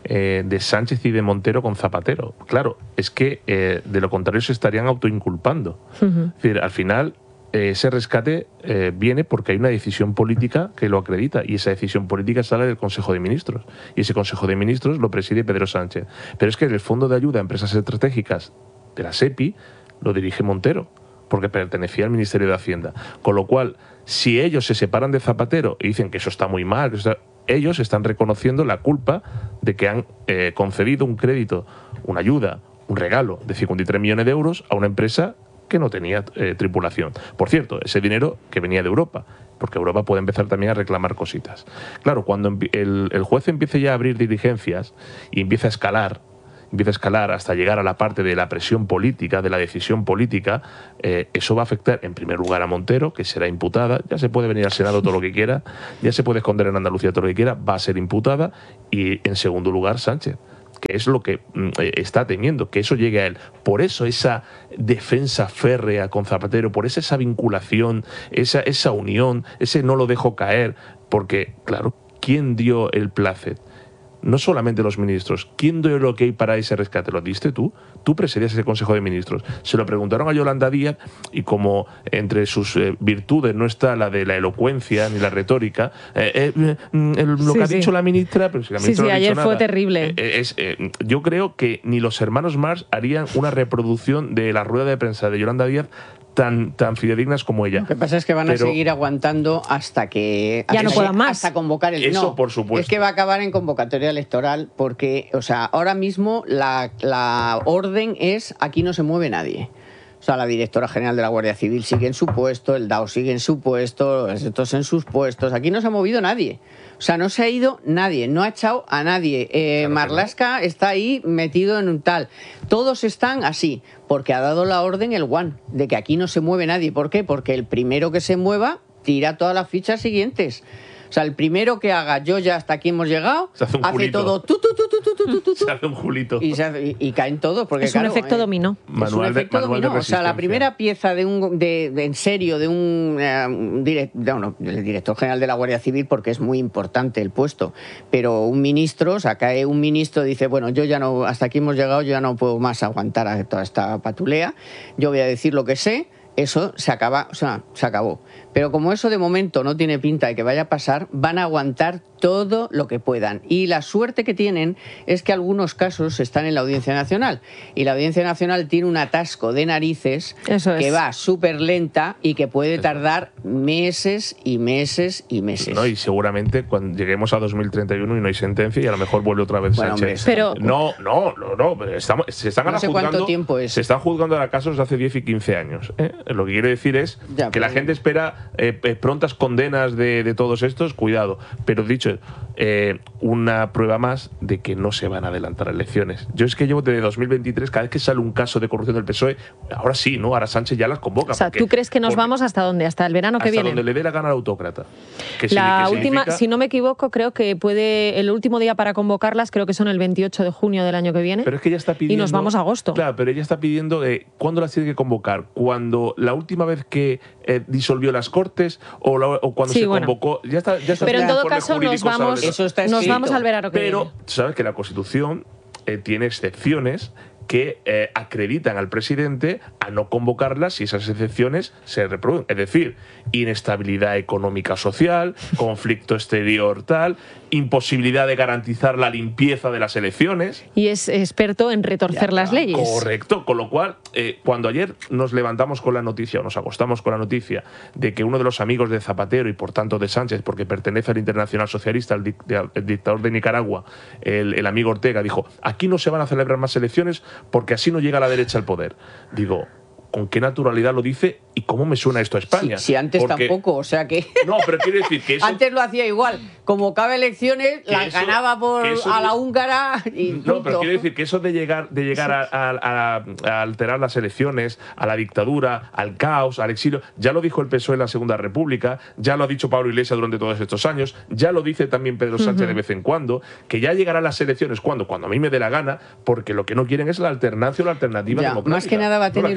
eh, de Sánchez y de Montero con Zapatero. Claro, es que eh, de lo contrario se estarían autoinculpando. Uh-huh. Es decir, al final eh, ese rescate eh, viene porque hay una decisión política que lo acredita, y esa decisión política sale del Consejo de Ministros, y ese Consejo de Ministros lo preside Pedro Sánchez. Pero es que el Fondo de Ayuda a Empresas Estratégicas de la SEPI lo dirige Montero, porque pertenecía al Ministerio de Hacienda. Con lo cual, si ellos se separan de Zapatero y dicen que eso está muy mal, que eso está, ellos están reconociendo la culpa de que han eh, concedido un crédito, una ayuda, un regalo de cincuenta y tres millones de euros a una empresa que no tenía eh, tripulación. Por cierto, ese dinero que venía de Europa, porque Europa puede empezar también a reclamar cositas. Claro, cuando el, el juez empiece ya a abrir diligencias y empieza a escalar, empieza a escalar hasta llegar a la parte de la presión política, de la decisión política, eh, eso va a afectar en primer lugar a Montero, que será imputada, ya se puede venir al Senado todo lo que quiera, ya se puede esconder en Andalucía todo lo que quiera, va a ser imputada, y en segundo lugar Sánchez, que es lo que mm, está temiendo, que eso llegue a él. Por eso esa defensa férrea con Zapatero, por eso esa vinculación, esa, esa unión, ese no lo dejo caer, porque, claro, ¿quién dio el plácet? No solamente los ministros. ¿Quién dio el ok para ese rescate? ¿Lo diste tú? Tú presidías ese Consejo de Ministros. Se lo preguntaron a Yolanda Díaz, y como entre sus eh, virtudes no está la de la elocuencia ni la retórica, eh, eh, eh, lo sí, que ha sí. dicho la ministra... Pero si la ministra sí, sí, no ha dicho ayer nada, fue terrible. Eh, es, eh, yo creo que ni los hermanos Marx harían una reproducción de la rueda de prensa de Yolanda Díaz tan, tan fidedignas como ella. Lo que pasa es que van Pero, a seguir aguantando hasta que... Ya hasta no puedan que, más. Hasta convocar el... Eso, no, por supuesto. Es que va a acabar en convocatoria electoral porque, o sea, ahora mismo la, la orden es aquí no se mueve nadie. O sea, la directora general de la Guardia Civil sigue en su puesto, el D A O sigue en su puesto, estos en sus puestos. Aquí no se ha movido nadie. O sea, no se ha ido nadie, no ha echado a nadie. Eh, claro, Marlaska está ahí metido en un tal. Todos están así, porque ha dado la orden el One, de que aquí no se mueve nadie. ¿Por qué? Porque el primero que se mueva tira todas las fichas siguientes. O sea, el primero que haga yo ya hasta aquí hemos llegado, se hace, un hace todo tu, tu, tu, tu, tu, tu, tu, se hace un julito. Y, se hace, y, y caen todos. Porque, es claro, un efecto eh, dominó. Es un efecto de, dominó. De o sea, la primera pieza de un de, de en serio de un, eh, un direct, no, no, el director general de la Guardia Civil, porque es muy importante el puesto, pero un ministro, o sea, cae un ministro y dice, bueno, yo ya no, hasta aquí hemos llegado, yo ya no puedo más aguantar a toda esta patulea, yo voy a decir lo que sé. Eso se acaba, o sea, se acabó. Pero como eso de momento no tiene pinta de que vaya a pasar, van a aguantar todo lo que puedan. Y la suerte que tienen es que algunos casos están en la Audiencia Nacional. Y la Audiencia Nacional tiene un atasco de narices Eso es. que va súper lenta y que puede tardar meses y meses y meses. No, y seguramente cuando lleguemos a dos mil treinta y uno y no hay sentencia, y a lo mejor vuelve otra vez bueno, Sánchez. Pero, no, no, no, no. Estamos, se están no sé juzgando, cuánto tiempo es. Se están juzgando a casos de hace diez y quince años. ¿eh? Lo que quiere decir es ya, que la gente espera eh, eh, prontas condenas de, de todos estos, cuidado. Pero dicho, eh, una prueba más de que no se van a adelantar elecciones. Yo es que llevo desde dos mil veintitrés, cada vez que sale un caso de corrupción del P S O E, ahora sí, ¿no? Ahora Sánchez ya las convoca. O sea, porque, ¿tú crees que nos porque, vamos hasta dónde? ¿Hasta el verano que hasta viene? Hasta donde le dé la gana al autócrata. Que la si, que última, significa... si no me equivoco, creo que puede, el último día para convocarlas, creo que son el veintiocho de junio del año que viene. Pero es que ella está pidiendo... Y nos vamos a agosto. Claro, pero ella está pidiendo eh, ¿cuándo las tiene que convocar? ¿Cuando la última vez que eh, disolvió las Cortes o, la, o cuando sí, se bueno. convocó? Ya está, ya está pero en todo caso nos vamos, Eso está nos vamos al verano que pero, viene. Pero sabes que la Constitución eh, tiene excepciones que eh, acreditan al presidente a no convocarlas si esas excepciones se reproducen. Es decir, inestabilidad económica social, conflicto exterior tal, imposibilidad de garantizar la limpieza de las elecciones. Y es experto en retorcer ya, las leyes. Correcto, con lo cual, eh, cuando ayer nos levantamos con la noticia, o nos acostamos con la noticia, de que uno de los amigos de Zapatero, y por tanto de Sánchez, porque pertenece al Internacional Socialista, el, dic el dictador de Nicaragua, el, el amigo Ortega, dijo, aquí no se van a celebrar más elecciones porque así no llega la derecha al poder. Digo, ¿con qué naturalidad lo dice y cómo me suena esto a España? Si sí, sí, antes porque... tampoco, o sea que... No, pero quiere decir que eso... Antes lo hacía igual. Convocaba elecciones, las eso, ganaba por eso... a la húngara y No, punto. pero quiere decir que eso de llegar, de llegar a, a, a, a alterar las elecciones, a la dictadura, al caos, al exilio, ya lo dijo el P S O E en la Segunda República, ya lo ha dicho Pablo Iglesias durante todos estos años, ya lo dice también Pedro Sánchez uh-huh. de vez en cuando, que ya llegarán las elecciones cuando, cuando a mí me dé la gana, porque lo que no quieren es la alternancia o la alternativa ya, democrática. Más que nada va a tener no un problema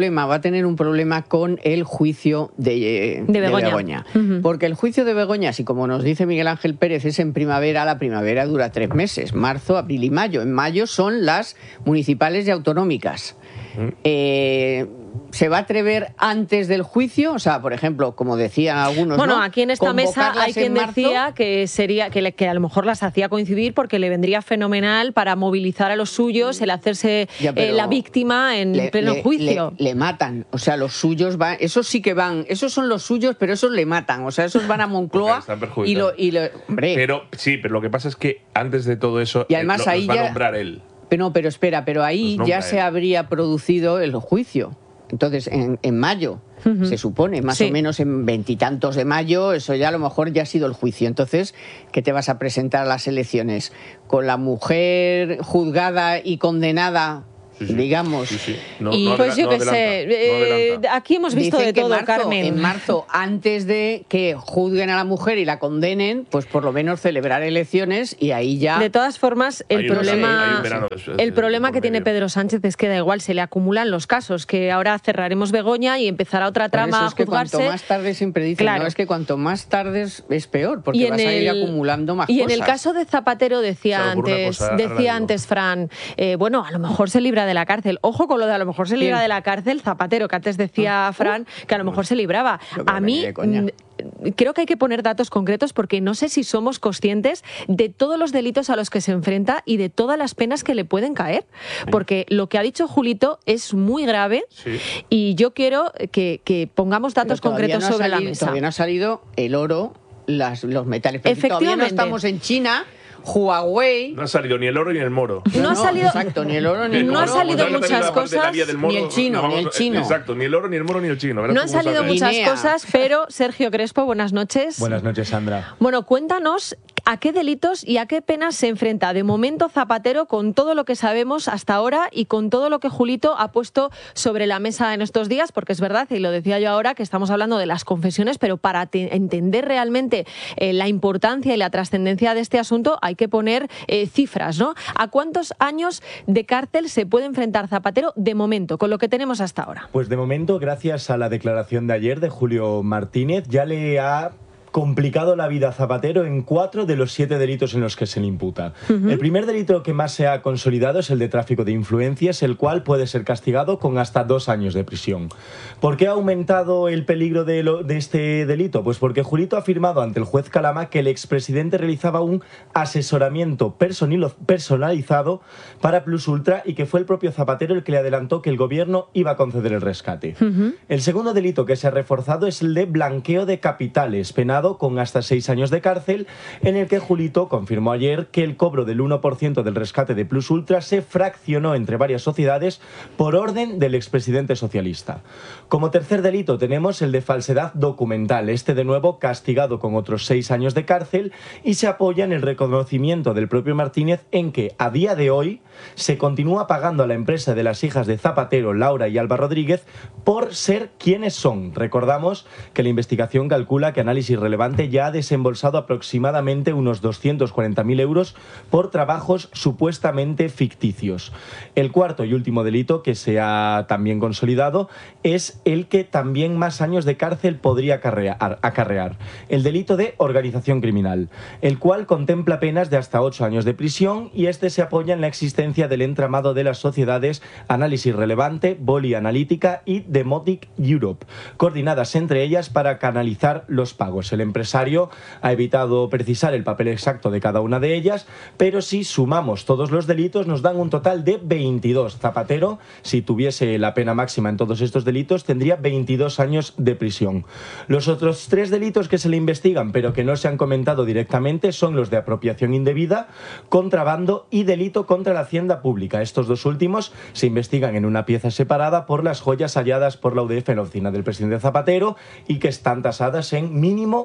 problema, va a tener un problema con el juicio de, de Begoña. De Begoña. Uh-huh. Porque el juicio de Begoña, si como nos dice Miguel Ángel Pérez, es en primavera, la primavera dura tres meses, marzo, abril y mayo. En mayo son las municipales y autonómicas. Uh-huh. Eh... ¿Se va a atrever antes del juicio? O sea, por ejemplo, como decían algunos, Bueno, ¿no? aquí en esta mesa hay quien marzo. decía que sería que, le, que a lo mejor las hacía coincidir porque le vendría fenomenal para movilizar a los suyos, el hacerse ya, eh, la víctima en le, pleno le, juicio. Le, le matan, o sea, los suyos van, esos sí que van, esos son los suyos, pero esos le matan, o sea, esos van a Moncloa y lo, y lo hombre. Pero sí, pero lo que pasa es que antes de todo eso, y además lo, ahí va ya, a nombrar él. Pero no, pero espera, pero ahí ya se él. habría producido el juicio. Entonces, en, en mayo, uh-huh. se supone, más sí. o menos en veintitantos de mayo, eso ya a lo mejor ya ha sido el juicio. Entonces, ¿qué te vas a presentar a las elecciones? ¿Con la mujer juzgada y condenada? Sí, sí. Digamos. Sí, sí. No, y no pues adelanta, yo qué no sé, eh, no aquí hemos visto Dicen de todo, marzo, Carmen. En marzo, antes de que juzguen a la mujer y la condenen, pues por lo menos celebrar elecciones y ahí ya... De todas formas, el hay problema, verano, el problema que tiene Pedro Sánchez es que da igual, se le acumulan los casos, que ahora cerraremos Begoña y empezará otra trama a juzgarse. Que cuanto más tarde siempre dicen, claro. no, es que cuanto más tarde es, es peor, porque vas a ir el, acumulando más y cosas. Y en el caso de Zapatero decía antes, cosa, decía antes Fran, eh, bueno, a lo mejor se libra de la cárcel. Ojo con lo de a lo mejor se libra ¿Quién? de la cárcel Zapatero, que antes decía Fran que a lo mejor se libraba. A mí creo que hay que poner datos concretos porque no sé si somos conscientes de todos los delitos a los que se enfrenta y de todas las penas que le pueden caer. Porque lo que ha dicho Julito es muy grave sí. y yo quiero que, que pongamos datos concretos no sobre salido, la mesa. Todavía no ha salido el oro, las, los metales. Efectivamente. Todavía no estamos en China. Huawei. No ha salido ni el oro ni el moro. No, no ha salido. Exacto, ni el oro ni el no moro. ha salido no muchas cosas. Ni el chino, no, ni el chino. Exacto, ni el oro, ni el moro, ni el chino. No han salido muchas Guinea. cosas, pero Sergio Crespo, buenas noches. Buenas noches, Sandra. Bueno, cuéntanos a qué delitos y a qué penas se enfrenta de momento Zapatero con todo lo que sabemos hasta ahora y con todo lo que Julito ha puesto sobre la mesa en estos días, porque es verdad, y lo decía yo ahora, que estamos hablando de las confesiones, pero para te- entender realmente eh, la importancia y la trascendencia de este asunto hay que poner eh, cifras, ¿no? ¿A cuántos años de cárcel se puede enfrentar Zapatero de momento, con lo que tenemos hasta ahora? Pues de momento, gracias a la declaración de ayer de Julio Martínez, ya le ha complicado la vida a Zapatero en cuatro de los siete delitos en los que se le imputa. Uh-huh. El primer delito que más se ha consolidado es el de tráfico de influencias, el cual puede ser castigado con hasta dos años de prisión. ¿Por qué ha aumentado el peligro de, lo, de este delito? Pues porque Julito ha afirmado ante el juez Calama que el expresidente realizaba un asesoramiento personalizado para Plus Ultra y que fue el propio Zapatero el que le adelantó que el gobierno iba a conceder el rescate. Uh-huh. El segundo delito que se ha reforzado es el de blanqueo de capitales, penado con hasta seis años de cárcel, en el que Julito confirmó ayer que el cobro del uno por ciento del rescate de Plus Ultra se fraccionó entre varias sociedades por orden del expresidente socialista. Como tercer delito tenemos el de falsedad documental, este de nuevo castigado con otros seis años de cárcel, y se apoya en el reconocimiento del propio Martínez en que a día de hoy se continúa pagando a la empresa de las hijas de Zapatero, Laura y Alba Rodríguez, por ser quienes son. Recordamos que la investigación calcula que Análisis Relevante ya ha desembolsado aproximadamente unos doscientos cuarenta mil euros por trabajos supuestamente ficticios. El cuarto y último delito que se ha también consolidado es el que también más años de cárcel podría acarrear, acarrear, el delito de organización criminal, el cual contempla penas de hasta ocho años de prisión, y este se apoya en la existencia del entramado de las sociedades Análisis Relevante, Boli Analítica y Demotic Europe, coordinadas entre ellas para canalizar los pagos. El empresario ha evitado precisar el papel exacto de cada una de ellas, pero si sumamos todos los delitos nos dan un total de veintidós. Zapatero, si tuviese la pena máxima en todos estos delitos, tendría veintidós años de prisión. Los otros tres delitos que se le investigan, pero que no se han comentado directamente, son los de apropiación indebida, contrabando y delito contra la hacienda pública. Estos dos últimos se investigan en una pieza separada por las joyas halladas por la U D F en la oficina del presidente Zapatero y que están tasadas en mínimo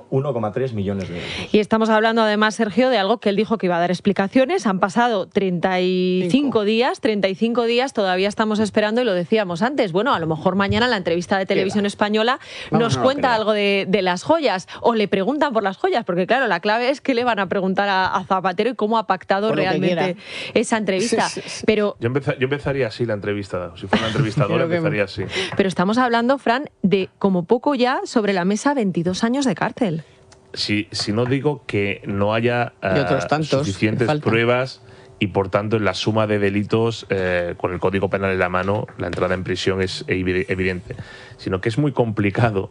solo uno coma tres millones de euros. Y estamos hablando además, Sergio, de algo que él dijo que iba a dar explicaciones. Han pasado treinta y cinco días, treinta y cinco días, todavía estamos esperando y lo decíamos antes. Bueno, a lo mejor mañana en la entrevista de Televisión Española Vamos, nos no lo cuenta creo. algo de, de las joyas o le preguntan por las joyas, porque claro, la clave es qué le van a preguntar a, a Zapatero y cómo ha pactado Por lo que realmente quiera. esa entrevista. Pero, Yo, empeza- yo empezaría así la entrevista. Si fuera una entrevistadora, Creo que- empezaría así. pero estamos hablando, Fran, de como poco ya sobre la mesa veintidós años de cárcel. Si, si no digo que no haya Y otros eh, tantos suficientes que faltan. pruebas y por tanto en la suma de delitos eh, con el Código Penal en la mano la entrada en prisión es evi- evidente, sino que es muy complicado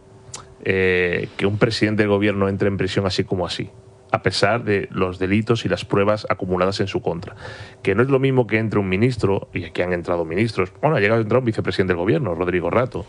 eh, que un presidente del gobierno entre en prisión así como así, a pesar de los delitos y las pruebas acumuladas en su contra. Que no es lo mismo que entre un ministro, y aquí han entrado ministros, bueno, ha llegado a entrar un vicepresidente del gobierno, Rodrigo Rato,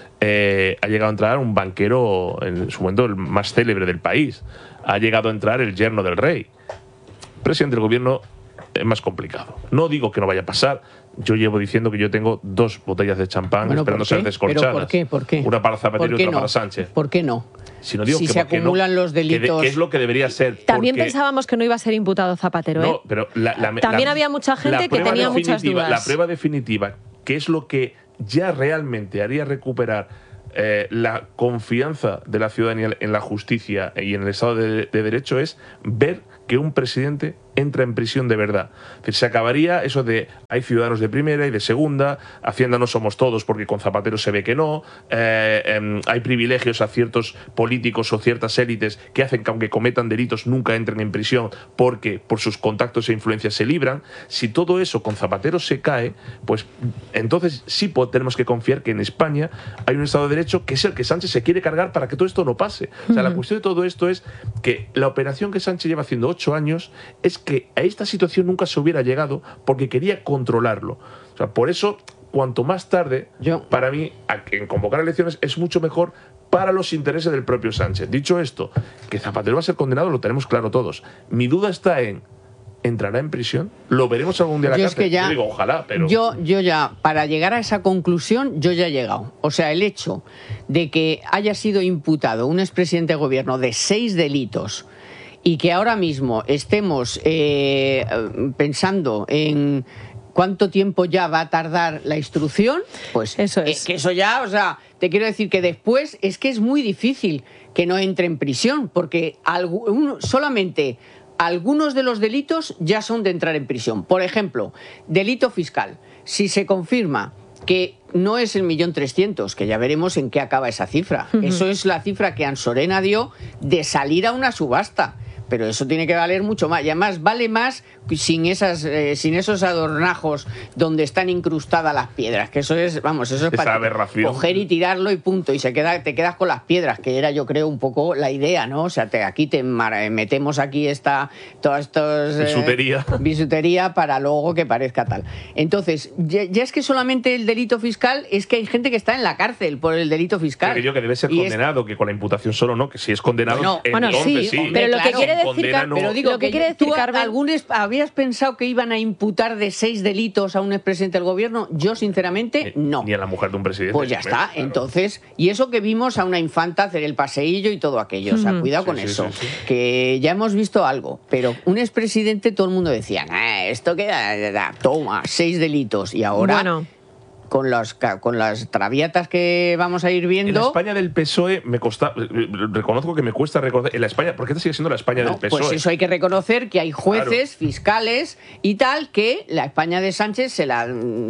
eh, ha llegado a entrar un banquero, en su momento el más célebre del país, ha llegado a entrar el yerno del rey. Presidente del gobierno es más complicado. No digo que no vaya a pasar. Yo llevo diciendo que yo tengo dos botellas de champán Bueno, esperando ¿por ser qué? descorchadas. ¿Pero por qué? ¿Por qué? Una para Zapatero ¿Por y qué otra no? para Sánchez. ¿Por qué no? Si, no digo Si que se porque no, acumulan los que de- delitos. Que, es lo que debería ser. También porque- pensábamos que no iba a ser imputado Zapatero, ¿eh? No, pero la- la- También la- había mucha gente la que prueba tenía muchas definitiva- dudas. La prueba definitiva, que es lo que ya realmente haría recuperar eh, la confianza de la ciudadanía en la justicia y en el Estado de, de Derecho, es ver que un presidente entra en prisión de verdad. Es decir, se acabaría eso de hay ciudadanos de primera y de segunda, Hacienda no somos todos porque con Zapatero se ve que no, eh, eh, hay privilegios a ciertos políticos o ciertas élites que hacen que aunque cometan delitos nunca entren en prisión porque por sus contactos e influencias se libran. Si todo eso con Zapatero se cae, pues entonces sí po- tenemos que confiar que en España hay un Estado de Derecho que es el que Sánchez se quiere cargar para que todo esto no pase. O sea, la Ujú. cuestión de todo esto es que la operación que Sánchez lleva haciendo ocho años es que a esta situación nunca se hubiera llegado porque quería controlarlo. O sea, por eso, cuanto más tarde, para mí, a- en convocar elecciones es mucho mejor para los intereses del propio Sánchez. Dicho esto, que Zapatero va a ser condenado lo tenemos claro todos. Mi duda está en, ¿entrará en prisión? ¿Lo veremos algún día en la Yo es cárcel? que ya- Yo digo, ojalá, pero... Yo, yo ya, para llegar a esa conclusión, yo ya he llegado. O sea, el hecho de que haya sido imputado un expresidente de gobierno de seis delitos y que ahora mismo estemos eh, pensando en cuánto tiempo ya va a tardar la instrucción, pues eso es. que eso ya, o sea, te quiero decir que después es que es muy difícil que no entre en prisión, porque algu- un- solamente algunos de los delitos ya son de entrar en prisión. Por ejemplo, delito fiscal. Si se confirma que no es el millón trescientos, que ya veremos en qué acaba esa cifra. Ujú. Eso es la cifra que Ansorena dio de salir a una subasta. Pero eso tiene que valer mucho más. Y además vale más sin esas, eh, sin esos adornajos donde están incrustadas las piedras. Que eso es, vamos, eso es Esa para aberración. coger y tirarlo y punto. Y se queda, te quedas con las piedras, que era, yo creo, un poco la idea, ¿no? O sea, te, aquí te mar- metemos aquí esta, todas estos eh, Bisutería. bisutería para luego que parezca tal. Entonces, ya, ya es que solamente el delito fiscal, es que hay gente que está en la cárcel por el delito fiscal. Creo yo que debe ser Y es- condenado, que con la imputación solo no, que si es condenado, Bueno, bueno, entonces sí, sí. pero lo que quiere decir, Condena Car- no. pero digo Lo que que quiere decir, ¿tú Carmen- algunos habías pensado que iban a imputar de seis delitos a un expresidente del gobierno? Yo, sinceramente, no. Ni a la mujer de un presidente. Pues ya está. Entonces, y eso que vimos a una infanta hacer el paseillo y todo aquello. O sea, Ujú. cuidado Sí, con sí, eso. sí, sí. Que ya hemos visto algo. Pero un expresidente, todo el mundo decía, "Nah, esto queda, toma, seis delitos". Y ahora, Bueno. con, las, ca- con las traviatas que vamos a ir En la viendo... España del P S O E me costa, reconozco que me cuesta reconocer. En la España, porque esta sigue siendo la España del P S O E. Pues eso hay que reconocer que hay jueces, fiscales y tal, que la España de Sánchez se la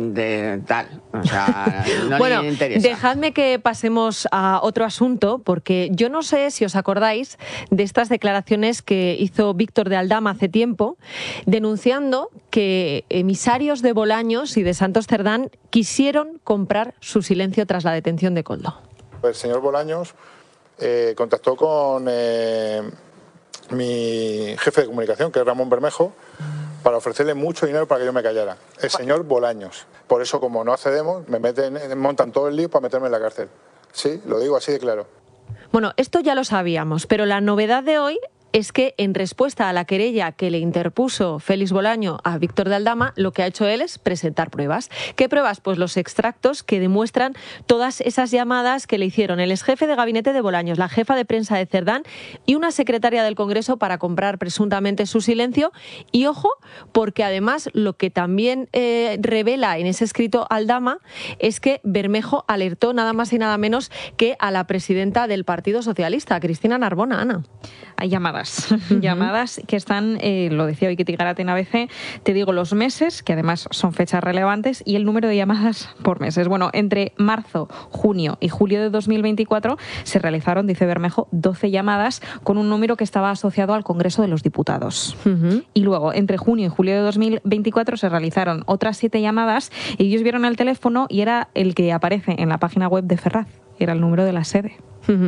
de tal. O sea, no bueno, le interesa. dejadme que pasemos a otro asunto, porque yo no sé si os acordáis de estas declaraciones que hizo Víctor de Aldama hace tiempo, denunciando que emisarios de Bolaños y de Santos Cerdán quisieron comprar su silencio tras la detención de Koldo. El señor Bolaños eh, contactó con eh, mi jefe de comunicación, que es Ramón Bermejo, para ofrecerle mucho dinero para que yo me callara. El señor Bolaños. Por eso, como no accedemos, me meten, montan todo el lío para meterme en la cárcel. Sí, lo digo así de claro. Bueno, esto ya lo sabíamos, pero la novedad de hoy es que en respuesta a la querella que le interpuso Félix Bolaño a Víctor de Aldama, lo que ha hecho él es presentar pruebas. ¿Qué pruebas? Pues los extractos que demuestran todas esas llamadas que le hicieron el exjefe de gabinete de Bolaños, la jefa de prensa de Cerdán y una secretaria del Congreso para comprar presuntamente su silencio. Y ojo, porque además lo que también eh, revela en ese escrito Aldama es que Bermejo alertó nada más y nada menos que a la presidenta del Partido Socialista, Cristina Narbona. Ana. Hay llamadas, uh-huh. llamadas que están, eh, lo decía hoy Kitty Garate en A B C, te digo los meses, que además son fechas relevantes, y el número de llamadas por meses. Bueno, entre marzo, junio y julio de dos mil veinticuatro se realizaron, dice Bermejo, doce llamadas con un número que estaba asociado al Congreso de los Diputados. Uh-huh. Y luego, entre junio y julio de dos mil veinticuatro se realizaron otras siete llamadas y ellos vieron el teléfono y era el que aparece en la página web de Ferraz, era el número de la sede.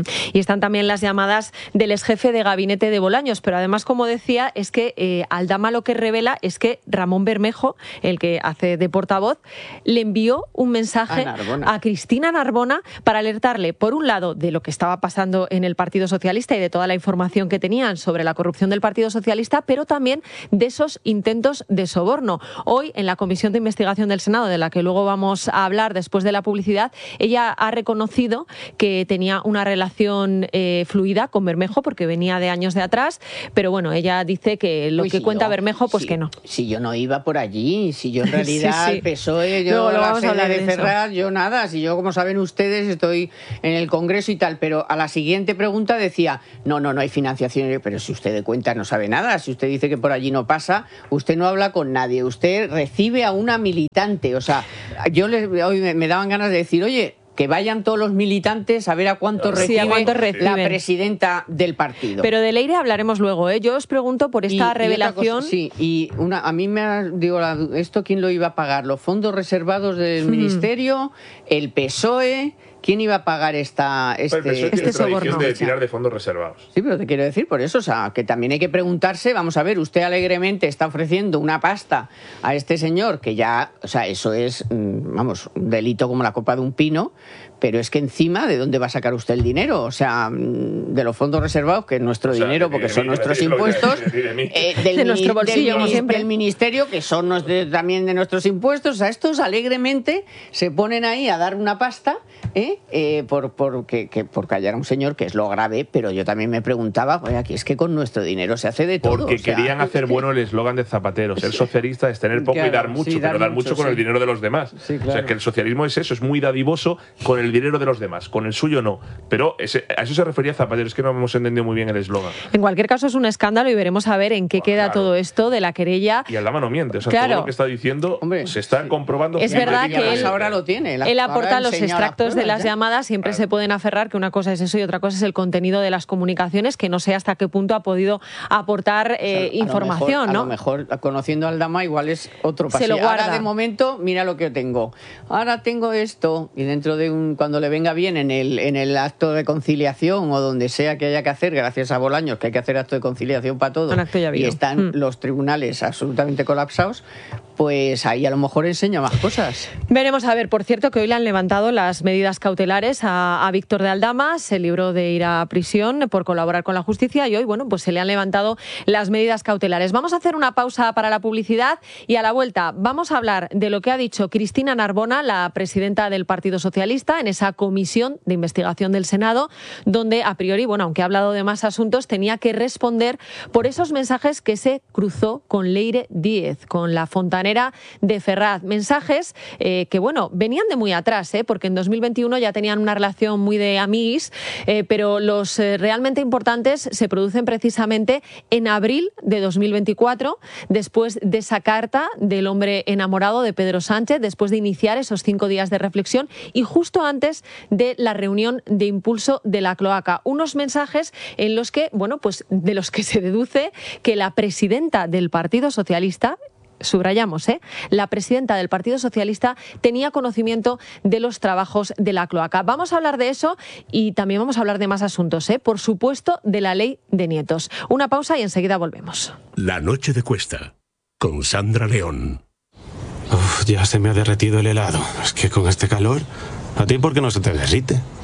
Y están también las llamadas del exjefe de gabinete de Bolaños, pero además, como decía, es que eh, Aldama lo que revela es que Ramón Bermejo, el que hace de portavoz, le envió un mensaje a, a Cristina Narbona para alertarle, por un lado, de lo que estaba pasando en el Partido Socialista y de toda la información que tenían sobre la corrupción del Partido Socialista, pero también de esos intentos de soborno. Hoy, en la Comisión de Investigación del Senado, de la que luego vamos a hablar después de la publicidad, ella ha reconocido que tenía una relación eh, fluida con Bermejo porque venía de años de atrás, pero bueno, ella dice que lo Uy, que si cuenta yo, Bermejo, pues si, que no. Si yo no iba por allí, si yo en realidad sí, sí. el P S O E, yo Luego lo la vamos a hablar sede de de eso. Ferraz, yo nada, si yo, como saben ustedes, estoy en el Congreso y tal, pero a la siguiente pregunta decía, no, no, no hay financiación, pero si usted de cuenta no sabe nada, si usted dice que por allí no pasa, usted no habla con nadie, usted recibe a una militante, o sea, yo les, hoy me, me daban ganas de decir, oye, que vayan todos los militantes a ver a cuánto sí, recibe a cuánto reciben. la presidenta del partido. Pero de Leire hablaremos luego, ¿eh? Yo os pregunto por esta y, revelación. Y cosa, sí, y una, a mí me ha, digo, la, ¿esto quién lo iba a pagar? ¿Los fondos reservados del hmm. Ministerio? ¿El P S O E? ¿Quién iba a pagar esta, este, pero el P S O E tiene este tradición soborno? de tirar de fondos reservados. Sí, pero te quiero decir por eso, o sea, que también hay que preguntarse, vamos a ver, usted alegremente está ofreciendo una pasta a este señor, que ya, o sea, eso es, vamos, un delito como la copa de un pino, pero es que encima, ¿de dónde va a sacar usted el dinero? O sea, de los fondos reservados, que es nuestro o sea, dinero, porque son nuestros impuestos, eh, del, de nuestro bolsillo, del, como siempre. del ministerio, que son nos de, también de nuestros impuestos. O sea, estos alegremente se ponen ahí a dar una pasta, ¿eh? Eh, por, por, que, que, por callar a un señor, que es lo grave, pero yo también me preguntaba, oye, aquí es que con nuestro dinero se hace de todo. Porque o sea, querían hacer bueno el eslogan de Zapatero, ser socialista es tener poco claro, y dar mucho, sí, dar pero dar mucho, mucho con sí. el dinero de los demás. Sí, claro. O sea, que el socialismo es eso, es muy dadivoso con el dinero de los demás, con el suyo no. Pero ese, a eso se refería Zapatero, es que no hemos entendido muy bien el eslogan. En cualquier caso es un escándalo y veremos a ver en qué bueno, queda claro. todo esto de la querella. Y Aldama no miente, o sea, claro. todo lo que está diciendo Hombre, se está sí. comprobando. Es verdad que él, ahora lo tiene. él aporta los extractos de las ya. llamadas, siempre claro. se pueden aferrar que una cosa es eso y otra cosa es el contenido de las comunicaciones, que no sé hasta qué punto ha podido aportar eh, o sea, información, a ¿no? A lo mejor, conociendo a Aldama, igual es otro paso. Se lo guarda. Ahora, de momento, mira lo que yo tengo. Ahora tengo esto, y dentro de un, cuando le venga bien en el, en el acto de conciliación o donde sea que haya que hacer, gracias a Bolaños, que hay que hacer acto de conciliación para todo, y están mm. los tribunales absolutamente colapsados, pues ahí a lo mejor enseña más cosas. Veremos a ver, por cierto, que hoy le han levantado las medidas cautelares a, a Víctor de Aldama, se libró de ir a prisión por colaborar con la justicia y hoy, bueno, pues se le han levantado las medidas cautelares. Vamos a hacer una pausa para la publicidad y a la vuelta vamos a hablar de lo que ha dicho Cristina Narbona, la presidenta del Partido Socialista, en esa comisión de investigación del Senado, donde a priori, bueno, aunque ha hablado de más asuntos, tenía que responder por esos mensajes que se cruzó con Leire Díez, con la fontanera de Ferraz. Mensajes eh, que, bueno, venían de muy atrás, ¿eh? Porque en dos mil veintiuno ya tenían una relación muy de amiguis, eh, pero los eh, realmente importantes se producen precisamente en abril de dos mil veinticuatro, después de esa carta del hombre enamorado de Pedro Sánchez, después de iniciar esos cinco días de reflexión y justo antes de la reunión de impulso de la cloaca. Unos mensajes en los que, bueno, pues de los que se deduce que la presidenta del Partido Socialista, subrayamos, ¿eh? la presidenta del Partido Socialista tenía conocimiento de los trabajos de la cloaca. Vamos a hablar de eso y también vamos a hablar de más asuntos, ¿eh? Por supuesto, de la ley de nietos. Una pausa y enseguida volvemos. La noche de Cuesta, con Sandra León. Uf, ya se me ha derretido el helado. Es que con este calor, ¿a ti por qué no se te derrite?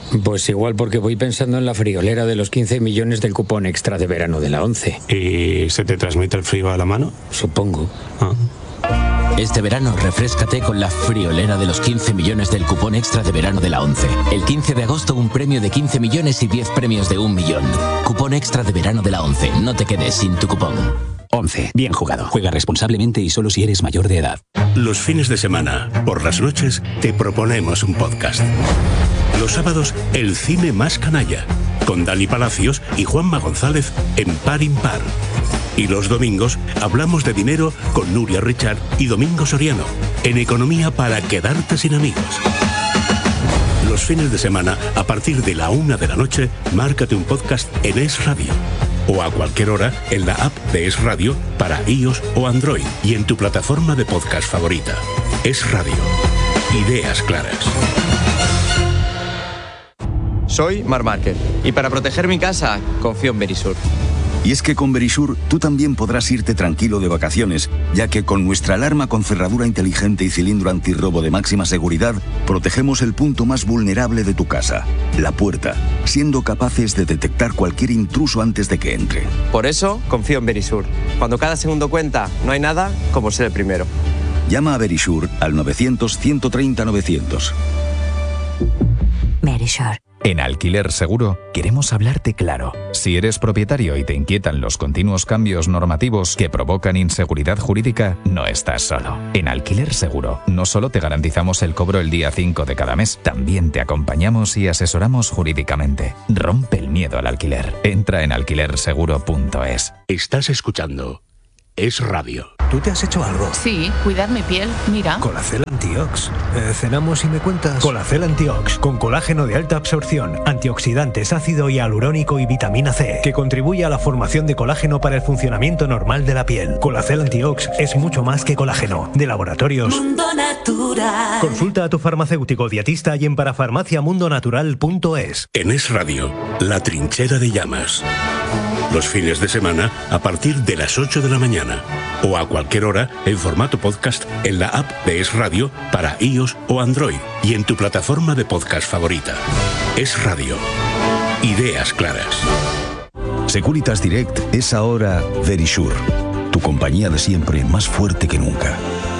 Pues igual porque voy pensando en la friolera de los quince millones del cupón extra de verano de la ONCE. ¿Y se te transmite el frío a la mano? Supongo. Ah. Este verano refréscate con la friolera de los quince millones del cupón extra de verano de la ONCE. El quince de agosto un premio de quince millones y diez premios de un millón. Cupón extra de verano de la ONCE. No te quedes sin tu cupón. ONCE. Bien jugado. Juega responsablemente y solo si eres mayor de edad. Los fines de semana, por las noches, te proponemos un podcast. Los sábados, el cine más canalla, con Dani Palacios y Juanma González en Par Impar. Y los domingos hablamos de dinero con Nuria Richard y Domingo Soriano, en Economía para quedarte sin amigos. Los fines de semana, a partir de la una de la noche, márcate un podcast en Es Radio. O a cualquier hora en la app de Es Radio para iOS o Android y en tu plataforma de podcast favorita. Es Radio. Ideas claras. Soy Mar Márquez y para proteger mi casa confío en Verisur. Y es que con Verisur tú también podrás irte tranquilo de vacaciones, ya que con nuestra alarma con cerradura inteligente y cilindro antirrobo de máxima seguridad, protegemos el punto más vulnerable de tu casa, la puerta, siendo capaces de detectar cualquier intruso antes de que entre. Por eso confío en Verisur. Cuando cada segundo cuenta, no hay nada como ser el primero. Llama a Verisur al novecientos, ciento treinta, novecientos. Verisur. En Alquiler Seguro queremos hablarte claro. Si eres propietario y te inquietan los continuos cambios normativos que provocan inseguridad jurídica, no estás solo. En Alquiler Seguro no solo te garantizamos el cobro el día cinco de cada mes, también te acompañamos y asesoramos jurídicamente. Rompe el miedo al alquiler. Entra en alquiler seguro punto es. Estás escuchando Es Radio. ¿Tú te has hecho algo? Sí, cuidar mi piel, mira. Colacel Antiox. Eh, cenamos y me cuentas. Colacel Antiox, con colágeno de alta absorción, antioxidantes, ácido hialurónico y vitamina C, que contribuye a la formación de colágeno para el funcionamiento normal de la piel. Colacel Antiox es mucho más que colágeno. De Laboratorios Mundo Natural. Consulta a tu farmacéutico dietista y en parafarmacia mundo natural punto es. En Es Radio, La Trinchera de Llamas. Los fines de semana a partir de las ocho de la mañana. O a cualquier hora en formato podcast en la app de Es Radio para iOS o Android y en tu plataforma de podcast favorita. Es Radio. Ideas claras. Securitas Direct es ahora Verisur, tu compañía de siempre más fuerte que nunca.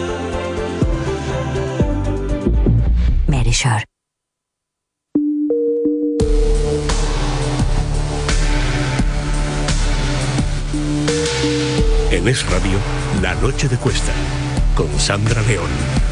Verisur. En Es Radio, La Noche de Cuesta, con Sandra León.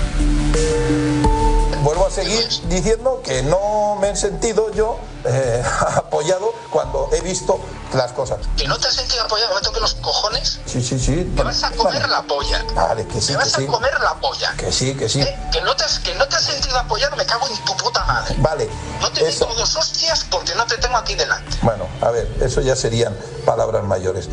Vuelvo a seguir diciendo que no me he sentido yo eh, apoyado cuando he visto las cosas. ¿Que no te has sentido apoyado? ¿Me toque los cojones? Sí, sí, sí. Te vas a comer la polla. Vale, que sí, Te que vas sí. a comer la polla. Que sí, que sí. ¿Eh? ¿Que, no te has, que no te has sentido apoyado, me cago en tu puta madre. Vale. No te eso. meto dos hostias porque no te tengo aquí delante. Bueno, a ver, eso ya serían palabras mayores.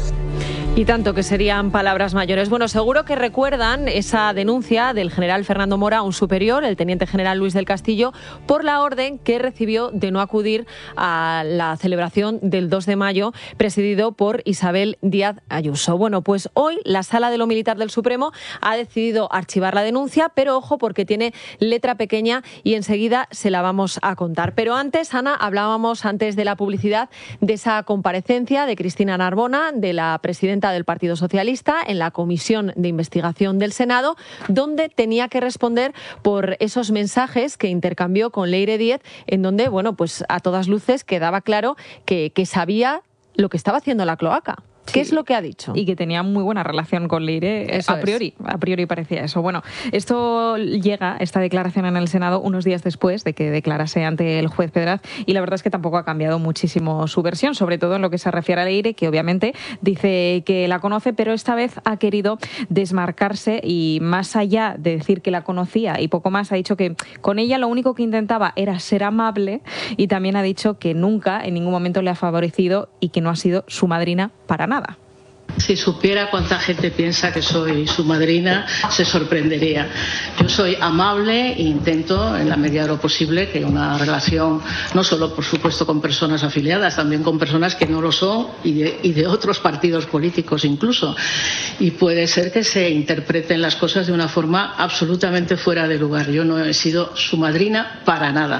Y tanto que serían palabras mayores. Bueno, seguro que recuerdan esa denuncia del general Fernando Mora a un superior, el teniente general Luis del Castillo, por la orden que recibió de no acudir a la celebración del dos de mayo, presidido por Isabel Díaz Ayuso. Bueno, pues hoy la Sala de lo Militar del Supremo ha decidido archivar la denuncia, pero ojo porque tiene letra pequeña y enseguida se la vamos a contar. Pero antes, Ana, hablábamos antes de la publicidad de esa comparecencia de Cristina Narbona, de la presidenta del Partido Socialista, en la Comisión de Investigación del Senado, donde tenía que responder por esos mensajes que intercambió con Leire Díez, en donde, bueno, pues a todas luces quedaba claro que, que sabía lo que estaba haciendo la cloaca. ¿Qué es lo que ha dicho? Y que tenía muy buena relación con Leire, Eso a priori, a priori parecía eso. Bueno, esto llega, esta declaración en el Senado, unos días después de que declarase ante el juez Pedraz, y la verdad es que tampoco ha cambiado muchísimo su versión, sobre todo en lo que se refiere a Leire, que obviamente dice que la conoce, pero esta vez ha querido desmarcarse y más allá de decir que la conocía y poco más, ha dicho que con ella lo único que intentaba era ser amable, y también ha dicho que nunca, en ningún momento le ha favorecido y que no ha sido su madrina para nada. Si supiera cuánta gente piensa que soy su madrina, se sorprendería. Yo soy amable e intento, en la medida de lo posible, que una relación, no solo, por supuesto, con personas afiliadas, también con personas que no lo son y de, y de otros partidos políticos incluso. Y puede ser que se interpreten las cosas de una forma absolutamente fuera de lugar. Yo no he sido su madrina para nada.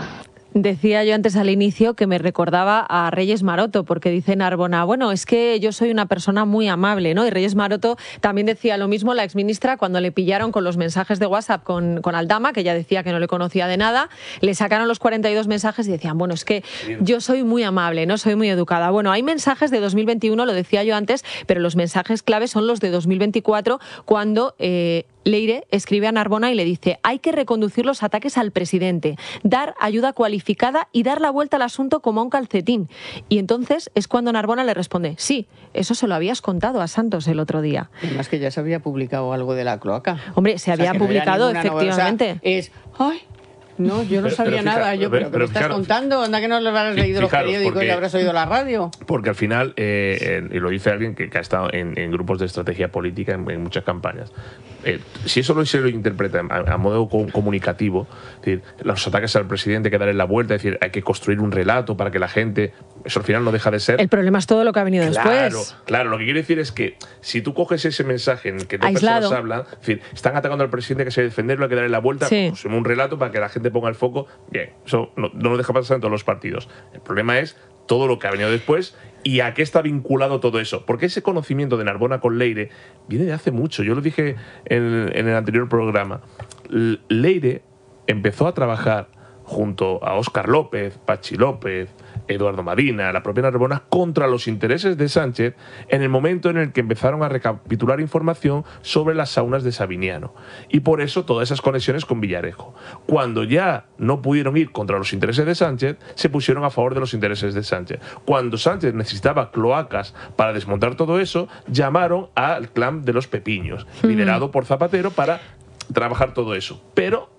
Decía yo antes al inicio que me recordaba a Reyes Maroto, porque dice Narbona, bueno, es que yo soy una persona muy amable, ¿no? Y Reyes Maroto también decía lo mismo, la exministra, cuando le pillaron con los mensajes de WhatsApp con, con Aldama, que ella decía que no le conocía de nada, le sacaron los cuarenta y dos mensajes y decían, bueno, es que yo soy muy amable, no soy muy educada. Bueno, hay mensajes de dos mil veintiuno, lo decía yo antes, pero los mensajes clave son los de dos mil veinticuatro, cuando eh, Leire escribe a Narbona y le dice, hay que reconducir los ataques al presidente, dar ayuda cualificada y dar la vuelta al asunto como a un calcetín. Y entonces es cuando Narbona le responde, sí, eso se lo habías contado a Santos el otro día. Además que ya se había publicado algo de la cloaca. Hombre, se había o sea, publicado, no efectivamente. Novedad. O sea, es, ay, no, yo no pero, sabía pero fija, nada. Yo, pero, pero, ¿qué pero me estás fijaros, contando? Anda que no lo habrás leído los periódicos porque, y habrás oído la radio. Porque al final, eh, y lo dice alguien que, que ha estado en, en grupos de estrategia política en, en muchas campañas, eh, si eso lo, se lo interpreta a, a modo comunicativo, es decir, los ataques al presidente, hay que darle la vuelta, es decir, hay que construir un relato para que la gente, eso al final no deja de ser. El problema es todo lo que ha venido claro, después. Claro, lo que quiero decir es que si tú coges ese mensaje en el que dos Aislado. personas hablan, es decir, están atacando al presidente, que se debe defenderlo, hay que darle la vuelta, Sí. pues, un relato para que la gente ponga el foco. Bien, eso no, no lo deja pasar en todos los partidos. El problema es todo lo que ha venido después y a qué está vinculado todo eso. Porque ese conocimiento de Narbona con Leire viene de hace mucho. Yo lo dije en, en el anterior programa. L- Leire empezó a trabajar junto a Óscar López, Pachi López, Eduardo Madina, la propia Narbona, contra los intereses de Sánchez en el momento en el que empezaron a recapitular información sobre las saunas de Sabiniano. Y por eso todas esas conexiones con Villarejo. Cuando ya no pudieron ir contra los intereses de Sánchez, se pusieron a favor de los intereses de Sánchez. Cuando Sánchez necesitaba cloacas para desmontar todo eso, llamaron al clan de los Pepiños, liderado por Zapatero, para trabajar todo eso. Pero